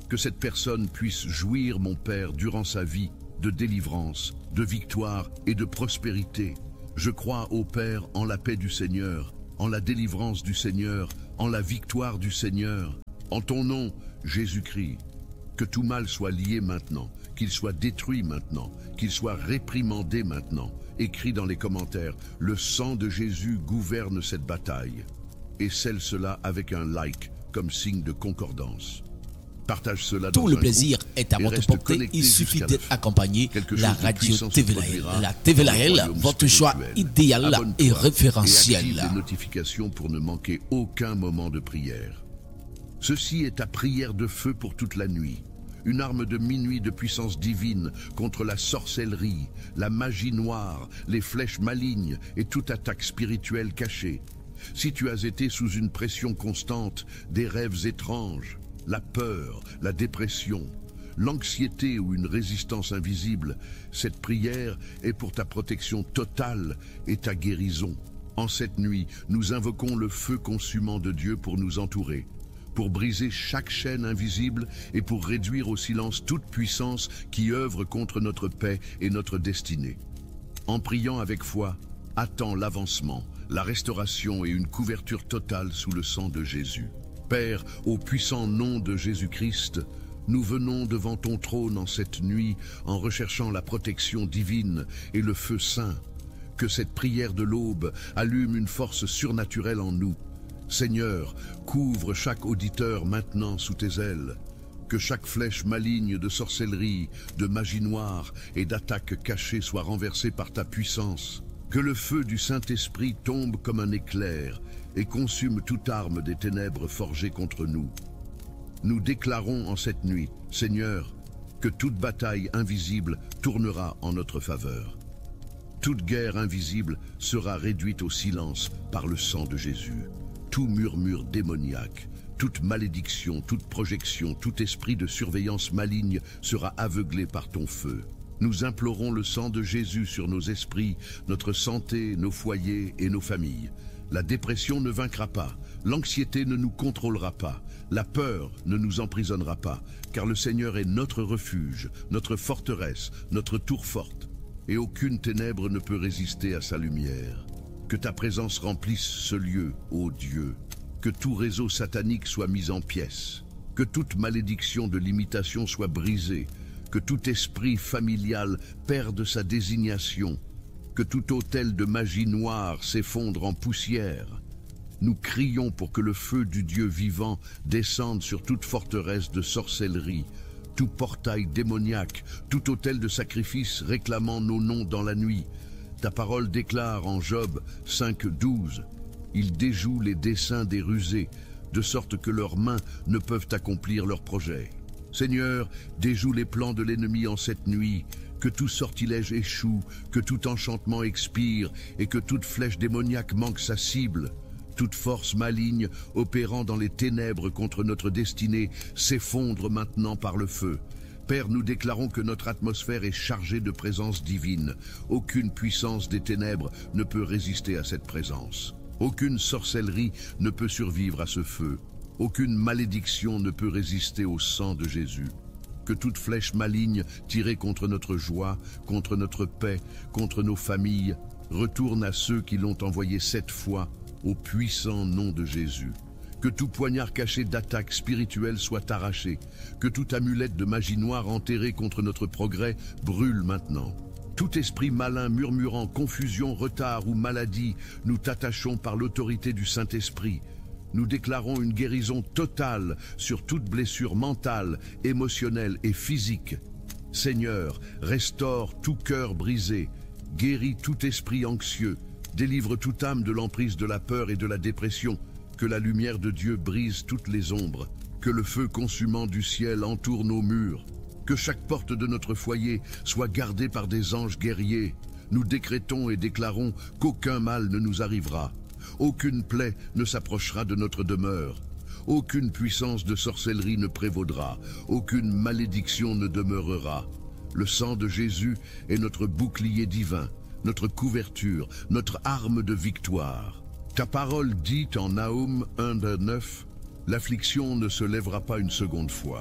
Que cette personne puisse jouir, mon Père, durant sa vie, de délivrance, de victoire et de prospérité. Je crois, ô Père, en la paix du Seigneur, en la délivrance du Seigneur, en la victoire du Seigneur. En ton nom, Jésus-Christ, que tout mal soit lié maintenant, qu'il soit détruit maintenant, qu'il soit réprimandé maintenant. Écris dans les commentaires, le sang de Jésus gouverne cette bataille. Et scelle cela avec un like, comme signe de concordance. Partage cela dans Tout le un plaisir groupe est à et votre reste portée. connecté Il suffit jusqu'à d'être la fin. accompagné. Quelque La chose de radio puissant se T V L. produira La T V dans le L, royaume votre choix spirituel. idéal Abonne-toi et et référentiel. active les notifications pour ne manquer aucun moment de prière. Ceci est ta prière de feu pour toute la nuit. Une arme de minuit de puissance divine contre la sorcellerie, la magie noire, les flèches malignes et toute attaque spirituelle cachée. Si tu as été sous une pression constante, des rêves étranges, la peur, la dépression, l'anxiété ou une résistance invisible, cette prière est pour ta protection totale et ta guérison. En cette nuit, nous invoquons le feu consumant de Dieu pour nous entourer, pour briser chaque chaîne invisible et pour réduire au silence toute puissance qui œuvre contre notre paix et notre destinée. En priant avec foi, attends l'avancement, la restauration et une couverture totale sous le sang de Jésus. Père, au puissant nom de Jésus-Christ, nous venons devant ton trône en cette nuit en recherchant la protection divine et le feu saint. Que cette prière de l'aube allume une force surnaturelle en nous. Seigneur, couvre chaque auditeur maintenant sous tes ailes. Que chaque flèche maligne de sorcellerie, de magie noire et d'attaque cachée soit renversée par ta puissance. Que le feu du Saint-Esprit tombe comme un éclair et consume toute arme des ténèbres forgées contre nous. Nous déclarons en cette nuit, Seigneur, que toute bataille invisible tournera en notre faveur. Toute guerre invisible sera réduite au silence par le sang de Jésus. Tout murmure démoniaque, toute malédiction, toute projection, tout esprit de surveillance maligne sera aveuglé par ton feu. Nous implorons le sang de Jésus sur nos esprits, notre santé, nos foyers et nos familles. La dépression ne vaincra pas, l'anxiété ne nous contrôlera pas, la peur ne nous emprisonnera pas, car le Seigneur est notre refuge, notre forteresse, notre tour forte, et aucune ténèbre ne peut résister à sa lumière. Que ta présence remplisse ce lieu, ô Dieu, que tout réseau satanique soit mis en pièces, que toute malédiction de l'imitation soit brisée, que tout esprit familial perde sa désignation, que tout autel de magie noire s'effondre en poussière. Nous crions pour que le feu du Dieu vivant descende sur toute forteresse de sorcellerie, tout portail démoniaque, tout autel de sacrifice réclamant nos noms dans la nuit. Ta parole déclare en Job cinq douze, « Il déjoue les desseins des rusés, de sorte que leurs mains ne peuvent accomplir leurs projets. » Seigneur, déjoue les plans de l'ennemi en cette nuit, que tout sortilège échoue, que tout enchantement expire et que toute flèche démoniaque manque sa cible. Toute force maligne opérant dans les ténèbres contre notre destinée s'effondre maintenant par le feu. Père, nous déclarons que notre atmosphère est chargée de présence divine. Aucune puissance des ténèbres ne peut résister à cette présence. Aucune sorcellerie ne peut survivre à ce feu. Aucune malédiction ne peut résister au sang de Jésus. Que toute flèche maligne tirée contre notre joie, contre notre paix, contre nos familles, retourne à ceux qui l'ont envoyé sept fois au puissant nom de Jésus. Que tout poignard caché d'attaque spirituelle soit arraché. Que toute amulette de magie noire enterrée contre notre progrès brûle maintenant. Tout esprit malin murmurant confusion, retard ou maladie, nous t'attachons par l'autorité du Saint-Esprit. Nous déclarons une guérison totale sur toute blessure mentale, émotionnelle et physique. Seigneur, restaure tout cœur brisé, guéris tout esprit anxieux, délivre toute âme de l'emprise de la peur et de la dépression, que la lumière de Dieu brise toutes les ombres, que le feu consumant du ciel entoure nos murs, que chaque porte de notre foyer soit gardée par des anges guerriers. Nous décrétons et déclarons qu'aucun mal ne nous arrivera. Aucune plaie ne s'approchera de notre demeure. Aucune puissance de sorcellerie ne prévaudra. Aucune malédiction ne demeurera. Le sang de Jésus est notre bouclier divin, notre couverture, notre arme de victoire. Ta parole dit en Nahum un neuf, « L'affliction ne se lèvera pas une seconde fois.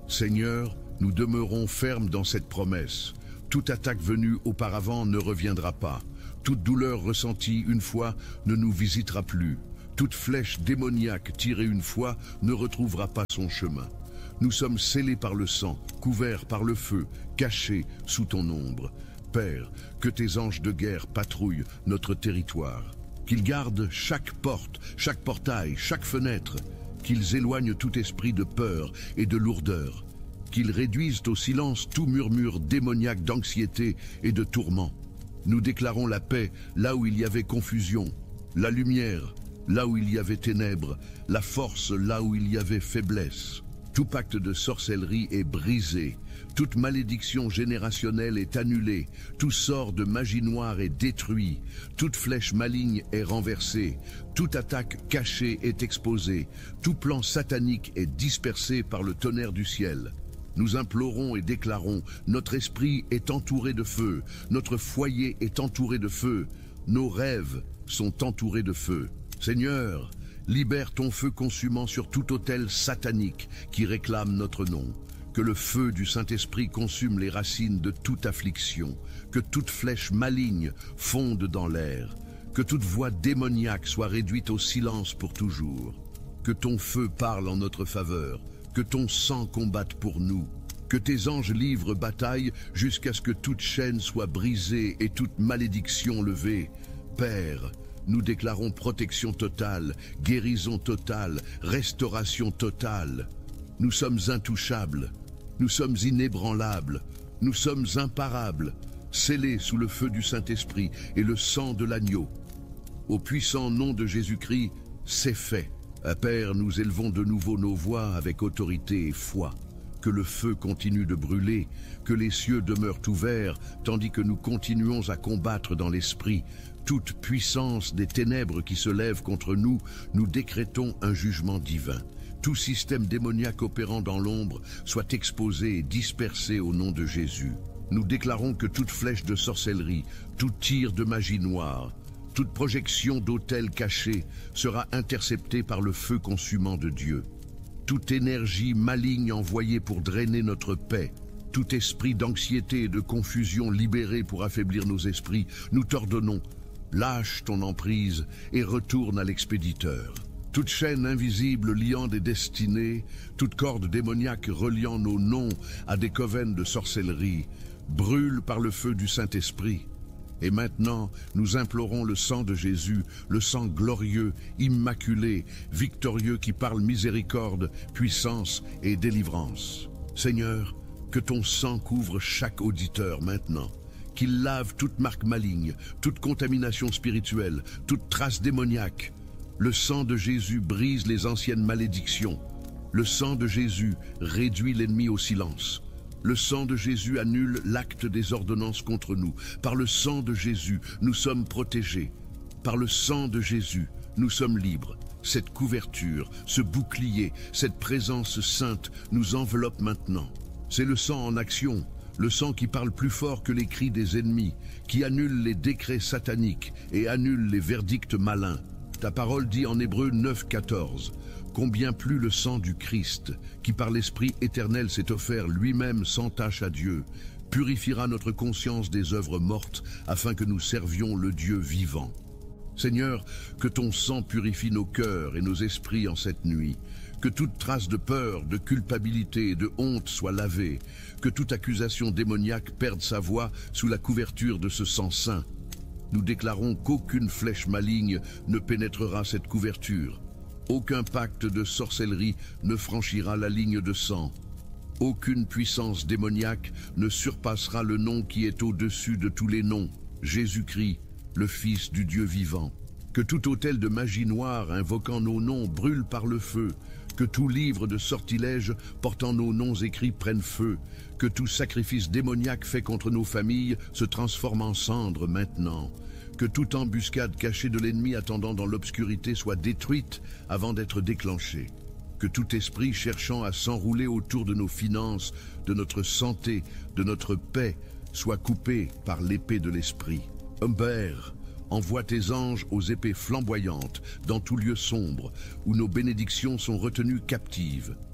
Seigneur, nous demeurons fermes dans cette promesse. Toute attaque venue auparavant ne reviendra pas. Toute douleur ressentie une fois ne nous visitera plus. Toute flèche démoniaque tirée une fois ne retrouvera pas son chemin. Nous sommes scellés par le sang, couverts par le feu, cachés sous ton ombre. Père, que tes anges de guerre patrouillent notre territoire. Qu'ils gardent chaque porte, chaque portail, chaque fenêtre. Qu'ils éloignent tout esprit de peur et de lourdeur. Qu'ils réduisent au silence tout murmure démoniaque d'anxiété et de tourment. Nous déclarons la paix là où il y avait confusion, la lumière là où il y avait ténèbres, la force là où il y avait faiblesse. Tout pacte de sorcellerie est brisé, toute malédiction générationnelle est annulée, tout sort de magie noire est détruit, toute flèche maligne est renversée, toute attaque cachée est exposée, tout plan satanique est dispersé par le tonnerre du ciel. Nous implorons et déclarons, notre esprit est entouré de feu, notre foyer est entouré de feu, nos rêves sont entourés de feu. Seigneur, libère ton feu consumant sur tout autel satanique qui réclame notre nom. Que le feu du Saint-Esprit consume les racines de toute affliction. Que toute flèche maligne fonde dans l'air. Que toute voix démoniaque soit réduite au silence pour toujours. Que ton feu parle en notre faveur. Que ton sang combatte pour nous. Que tes anges livrent bataille jusqu'à ce que toute chaîne soit brisée et toute malédiction levée. Père, nous déclarons protection totale, guérison totale, restauration totale. Nous sommes intouchables, nous sommes inébranlables, nous sommes imparables, scellés sous le feu du Saint-Esprit et le sang de l'agneau. Au puissant nom de Jésus-Christ, c'est fait. À Père, nous élevons de nouveau nos voix avec autorité et foi. Que le feu continue de brûler, que les cieux demeurent ouverts, tandis que nous continuons à combattre dans l'esprit. Toute puissance des ténèbres qui se lèvent contre nous, nous décrétons un jugement divin. Tout système démoniaque opérant dans l'ombre soit exposé et dispersé au nom de Jésus. Nous déclarons que toute flèche de sorcellerie, tout tir de magie noire, toute projection d'autel caché sera interceptée par le feu consumant de Dieu. Toute énergie maligne envoyée pour drainer notre paix, tout esprit d'anxiété et de confusion libéré pour affaiblir nos esprits, nous t'ordonnons, lâche ton emprise et retourne à l'expéditeur. Toute chaîne invisible liant des destinées, toute corde démoniaque reliant nos noms à des coven de sorcellerie, brûle par le feu du Saint-Esprit. Et maintenant, nous implorons le sang de Jésus, le sang glorieux, immaculé, victorieux qui parle miséricorde, puissance et délivrance. Seigneur, que ton sang couvre chaque auditeur maintenant, qu'il lave toute marque maligne, toute contamination spirituelle, toute trace démoniaque. Le sang de Jésus brise les anciennes malédictions. Le sang de Jésus réduit l'ennemi au silence. Le sang de Jésus annule l'acte des ordonnances contre nous. Par le sang de Jésus, nous sommes protégés. Par le sang de Jésus, nous sommes libres. Cette couverture, ce bouclier, cette présence sainte nous enveloppe maintenant. C'est le sang en action, le sang qui parle plus fort que les cris des ennemis, qui annule les décrets sataniques et annule les verdicts malins. Ta parole dit en Hébreux neuf, quatorze. Combien plus le sang du Christ, qui par l'Esprit éternel s'est offert lui-même sans tache à Dieu, purifiera notre conscience des œuvres mortes, afin que nous servions le Dieu vivant. Seigneur, que ton sang purifie nos cœurs et nos esprits en cette nuit, que toute trace de peur, de culpabilité et de honte soit lavée, que toute accusation démoniaque perde sa voix sous la couverture de ce sang saint. Nous déclarons qu'aucune flèche maligne ne pénétrera cette couverture. Aucun pacte de sorcellerie ne franchira la ligne de sang. Aucune puissance démoniaque ne surpassera le nom qui est au-dessus de tous les noms, Jésus-Christ, le Fils du Dieu vivant. Que tout autel de magie noire invoquant nos noms brûle par le feu. Que tout livre de sortilèges portant nos noms écrits prenne feu. Que tout sacrifice démoniaque fait contre nos familles se transforme en cendres maintenant. Que toute embuscade cachée de l'ennemi attendant dans l'obscurité soit détruite avant d'être déclenchée. Que tout esprit cherchant à s'enrouler autour de nos finances, de notre santé, de notre paix, soit coupé par l'épée de l'esprit. Père, envoie tes anges aux épées flamboyantes dans tout lieu sombre où nos bénédictions sont retenues captives.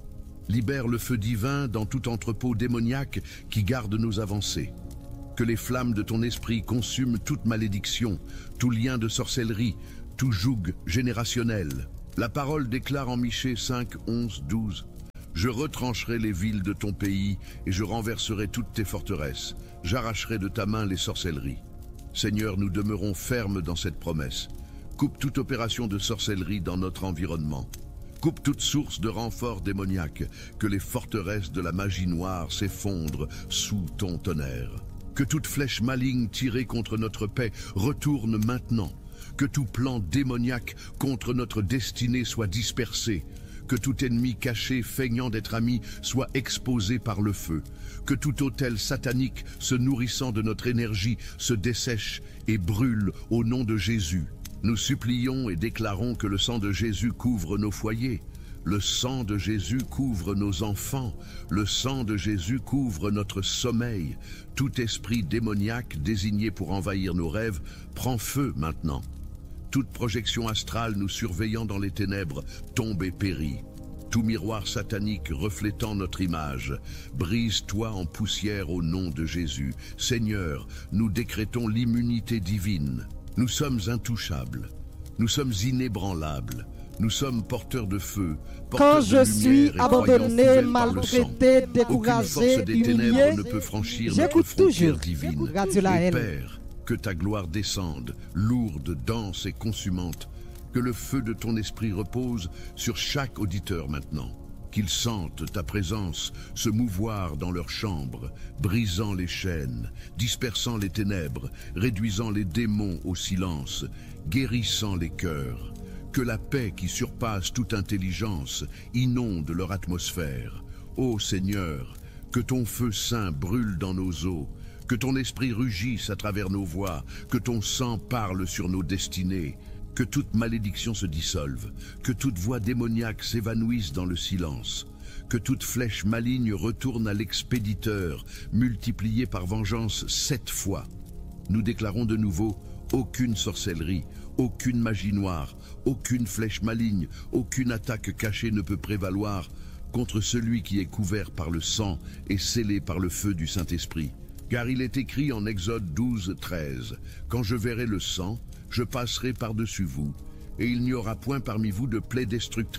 Libère le feu divin dans tout entrepôt démoniaque qui garde nos avancées. Que les flammes de ton esprit consument toute malédiction, tout lien de sorcellerie, tout joug générationnel. La parole déclare en Michée cinq, onze, douze. Je retrancherai les villes de ton pays et je renverserai toutes tes forteresses. J'arracherai de ta main les sorcelleries. Seigneur, nous demeurons fermes dans cette promesse. Coupe toute opération de sorcellerie dans notre environnement. Coupe toute source de renfort démoniaque, que les forteresses de la magie noire s'effondrent sous ton tonnerre. Que toute flèche maligne tirée contre notre paix retourne maintenant. Que tout plan démoniaque contre notre destinée soit dispersé. Que tout ennemi caché feignant d'être ami soit exposé par le feu. Que tout autel satanique se nourrissant de notre énergie se dessèche et brûle au nom de Jésus. Nous supplions et déclarons que le sang de Jésus couvre nos foyers. Le sang de Jésus couvre nos enfants. Le sang de Jésus couvre notre sommeil. Tout esprit démoniaque désigné pour envahir nos rêves prend feu maintenant. Toute projection astrale nous surveillant dans les ténèbres tombe et périt. Tout miroir satanique reflétant notre image, brise-toi en poussière au nom de Jésus. Seigneur, nous décrétons l'immunité divine. Nous sommes intouchables. Nous sommes inébranlables. Nous sommes porteurs de feu, porteurs Quand de je suis lumière et abandonné, croyants couverts par le sang. maltraité, Aucune découragé, force des ténèbres humilié, ne peut franchir notre j'écoute frontière toujours divine. Radio La Et Haine. Père, que ta gloire descende, lourde, dense et consumante. Que le feu de ton esprit repose sur chaque auditeur maintenant. Qu'ils sentent ta présence se mouvoir dans leurs chambres, brisant les chaînes, dispersant les ténèbres, réduisant les démons au silence, guérissant les cœurs. Que la paix qui surpasse toute intelligence inonde leur atmosphère. Ô Seigneur, que ton feu saint brûle dans nos os, que ton esprit rugisse à travers nos voies, que ton sang parle sur nos destinées. Que toute malédiction se dissolve, que toute voix démoniaque s'évanouisse dans le silence, que toute flèche maligne retourne à l'expéditeur, multipliée par vengeance sept fois. Nous déclarons de nouveau aucune sorcellerie, aucune magie noire, aucune flèche maligne, aucune attaque cachée ne peut prévaloir contre celui qui est couvert par le sang et scellé par le feu du Saint-Esprit. Car il est écrit en Exode douze, treize, « Quand je verrai le sang, je passerai par-dessus vous, et il n'y aura point parmi vous de plaie destructrice. »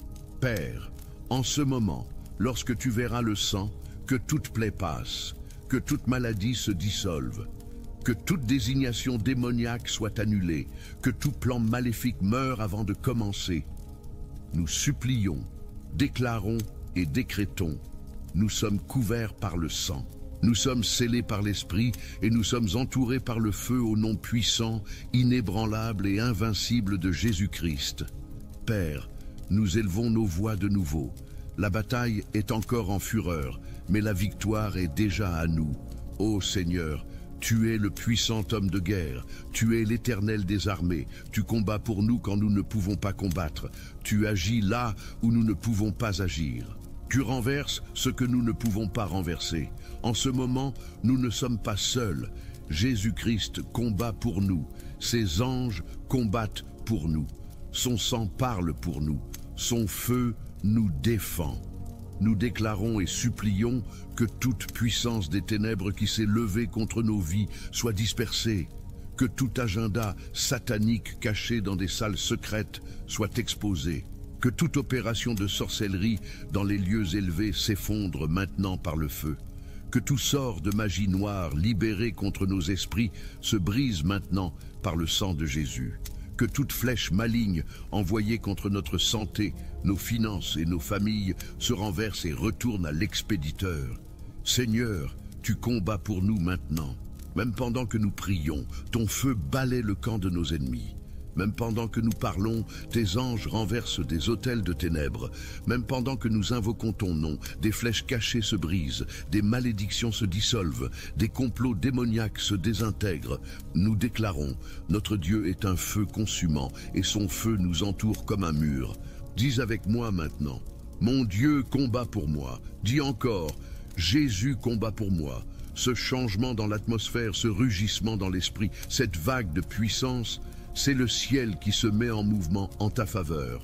Père, en ce moment, lorsque tu verras le sang, que toute plaie passe, que toute maladie se dissolve, que toute désignation démoniaque soit annulée, que tout plan maléfique meure avant de commencer. Nous supplions, déclarons et décrétons, nous sommes couverts par le sang. Nous sommes scellés par l'Esprit et nous sommes entourés par le feu au nom puissant, inébranlable et invincible de Jésus-Christ. Père, nous élevons nos voix de nouveau. La bataille est encore en fureur, mais la victoire est déjà à nous. Ô Seigneur, tu es le puissant homme de guerre, tu es l'Éternel des armées, tu combats pour nous quand nous ne pouvons pas combattre, tu agis là où nous ne pouvons pas agir. Tu renverses ce que nous ne pouvons pas renverser. En ce moment, nous ne sommes pas seuls. Jésus-Christ combat pour nous. Ses anges combattent pour nous. Son sang parle pour nous. Son feu nous défend. Nous déclarons et supplions que toute puissance des ténèbres qui s'est levée contre nos vies soit dispersée. Que tout agenda satanique caché dans des salles secrètes soit exposé. Que toute opération de sorcellerie dans les lieux élevés s'effondre maintenant par le feu. Que tout sort de magie noire libéré contre nos esprits se brise maintenant par le sang de Jésus. Que toute flèche maligne envoyée contre notre santé, nos finances et nos familles se renverse et retourne à l'expéditeur. Seigneur, tu combats pour nous maintenant. Même pendant que nous prions, ton feu balaie le camp de nos ennemis. Même pendant que nous parlons, tes anges renversent des autels de ténèbres. Même pendant que nous invoquons ton nom, des flèches cachées se brisent, des malédictions se dissolvent, des complots démoniaques se désintègrent. Nous déclarons, notre Dieu est un feu consumant, et son feu nous entoure comme un mur. Dis avec moi maintenant, mon Dieu combat pour moi. Dis encore, Jésus combat pour moi. Ce changement dans l'atmosphère, ce rugissement dans l'esprit, cette vague de puissance, c'est le ciel qui se met en mouvement en ta faveur.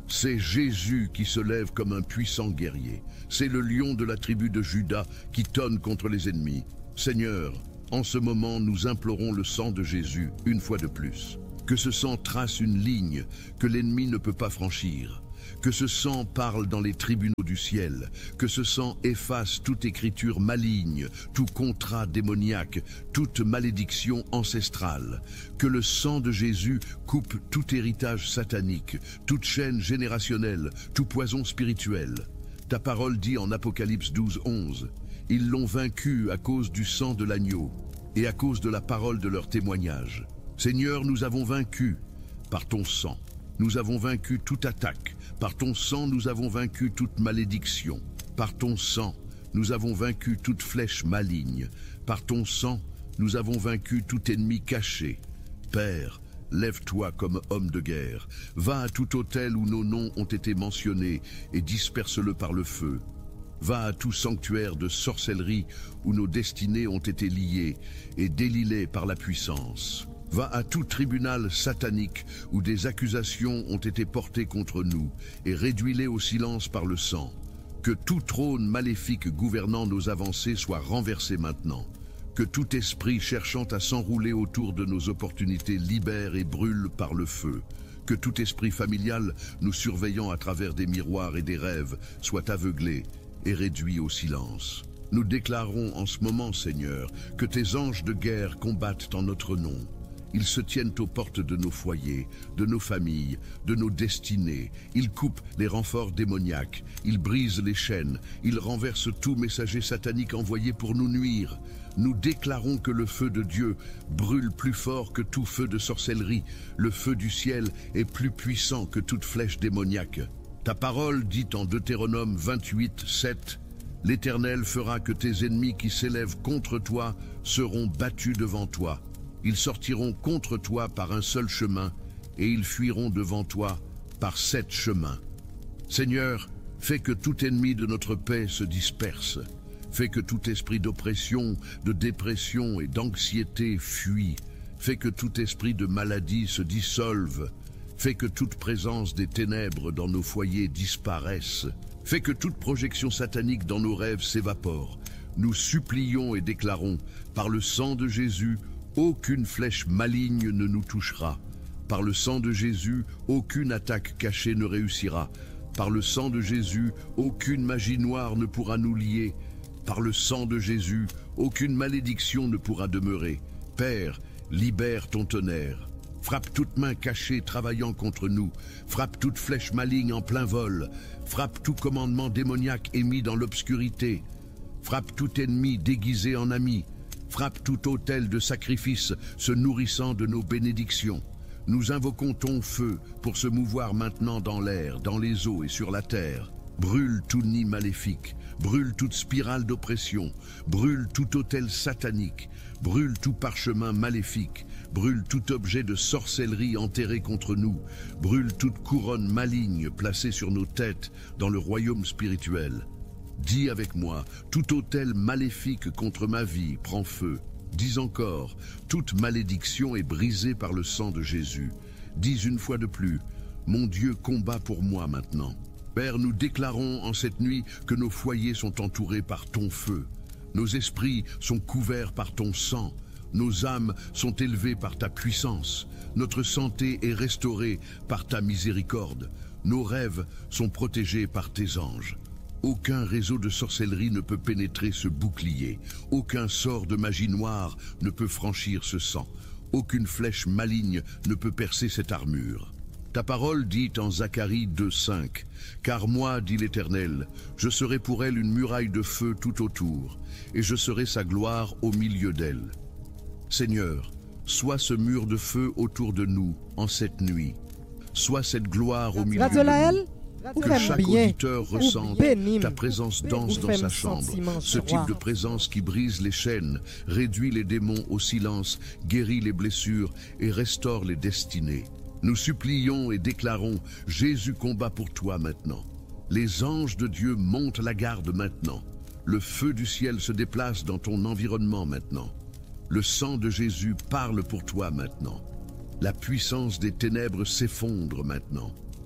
C'est Jésus qui se lève comme un puissant guerrier. C'est le lion de la tribu de Juda qui tonne contre les ennemis. Seigneur, en ce moment, nous implorons le sang de Jésus une fois de plus. Que ce sang trace une ligne que l'ennemi ne peut pas franchir. Que ce sang parle dans les tribunaux du ciel, que ce sang efface toute écriture maligne, tout contrat démoniaque, toute malédiction ancestrale. Que le sang de Jésus coupe tout héritage satanique, toute chaîne générationnelle, tout poison spirituel. Ta parole dit en Apocalypse douze, onze, « Ils l'ont vaincu à cause du sang de l'agneau et à cause de la parole de leur témoignage. Seigneur, nous avons vaincu par ton sang. Nous avons vaincu toute attaque. Par ton sang, nous avons vaincu toute malédiction. Par ton sang, nous avons vaincu toute flèche maligne. Par ton sang, nous avons vaincu tout ennemi caché. Père, lève-toi comme homme de guerre. Va à tout autel où nos noms ont été mentionnés et disperse-le par le feu. Va à tout sanctuaire de sorcellerie où nos destinées ont été liées et délie-les par la puissance. Va à tout tribunal satanique où des accusations ont été portées contre nous et réduis-les au silence par le sang. Que tout trône maléfique gouvernant nos avancées soit renversé maintenant. Que tout esprit cherchant à s'enrouler autour de nos opportunités libère et brûle par le feu. Que tout esprit familial nous surveillant à travers des miroirs et des rêves soit aveuglé et réduit au silence. Nous déclarons en ce moment, Seigneur, que tes anges de guerre combattent en notre nom. Ils se tiennent aux portes de nos foyers, de nos familles, de nos destinées. Ils coupent les renforts démoniaques, ils brisent les chaînes, ils renversent tout messager satanique envoyé pour nous nuire. Nous déclarons que le feu de Dieu brûle plus fort que tout feu de sorcellerie. Le feu du ciel est plus puissant que toute flèche démoniaque. Ta parole dit en Deutéronome vingt-huit, sept, « L'Éternel fera que tes ennemis qui s'élèvent contre toi seront battus devant toi. Ils sortiront contre toi par un seul chemin, et ils fuiront devant toi par sept chemins. » Seigneur, fais que tout ennemi de notre paix se disperse. Fais que tout esprit d'oppression, de dépression et d'anxiété fuit. Fais que tout esprit de maladie se dissolve. Fais que toute présence des ténèbres dans nos foyers disparaisse. Fais que toute projection satanique dans nos rêves s'évapore. Nous supplions et déclarons, par le sang de Jésus, aucune flèche maligne ne nous touchera. Par le sang de Jésus, aucune attaque cachée ne réussira. Par le sang de Jésus, aucune magie noire ne pourra nous lier. Par le sang de Jésus, aucune malédiction ne pourra demeurer. Père, libère ton tonnerre. Frappe toute main cachée travaillant contre nous. Frappe toute flèche maligne en plein vol. Frappe tout commandement démoniaque émis dans l'obscurité. Frappe tout ennemi déguisé en ami. Frappe tout autel de sacrifice se nourrissant de nos bénédictions. Nous invoquons ton feu pour se mouvoir maintenant dans l'air, dans les eaux et sur la terre. Brûle tout nid maléfique, brûle toute spirale d'oppression, brûle tout autel satanique, brûle tout parchemin maléfique, brûle tout objet de sorcellerie enterré contre nous, brûle toute couronne maligne placée sur nos têtes dans le royaume spirituel. Dis avec moi, tout autel maléfique contre ma vie prend feu. Dis encore, toute malédiction est brisée par le sang de Jésus. Dis une fois de plus, mon Dieu combat pour moi maintenant. Père, nous déclarons en cette nuit que nos foyers sont entourés par ton feu. Nos esprits sont couverts par ton sang. Nos âmes sont élevées par ta puissance. Notre santé est restaurée par ta miséricorde. Nos rêves sont protégés par tes anges. Aucun réseau de sorcellerie ne peut pénétrer ce bouclier. Aucun sort de magie noire ne peut franchir ce sang. Aucune flèche maligne ne peut percer cette armure. Ta parole dit en Zacharie deux, cinq, « Car moi, dit l'Éternel, je serai pour elle une muraille de feu tout autour, et je serai sa gloire au milieu d'elle. » Seigneur, sois ce mur de feu autour de nous en cette nuit. Sois cette gloire au milieu de nous. Que chaque auditeur ressente ta présence dense dans sa chambre, ce type de présence qui brise les chaînes, réduit les démons au silence, guérit les blessures et restaure les destinées. Nous supplions et déclarons, Jésus combat pour toi maintenant. Les anges de Dieu montent la garde maintenant. Le feu du ciel se déplace dans ton environnement maintenant. Le sang de Jésus parle pour toi maintenant. La puissance des ténèbres s'effondre maintenant.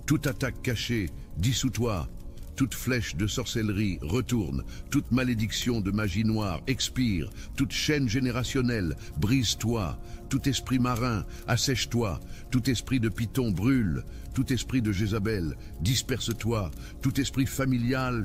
Toute attaque cachée, dissous-toi. Toute flèche de sorcellerie retourne, toute malédiction de magie noire expire, toute chaîne générationnelle brise-toi, tout esprit marin assèche-toi, tout esprit de Python brûle, tout esprit de Jézabel disperse-toi, tout esprit familial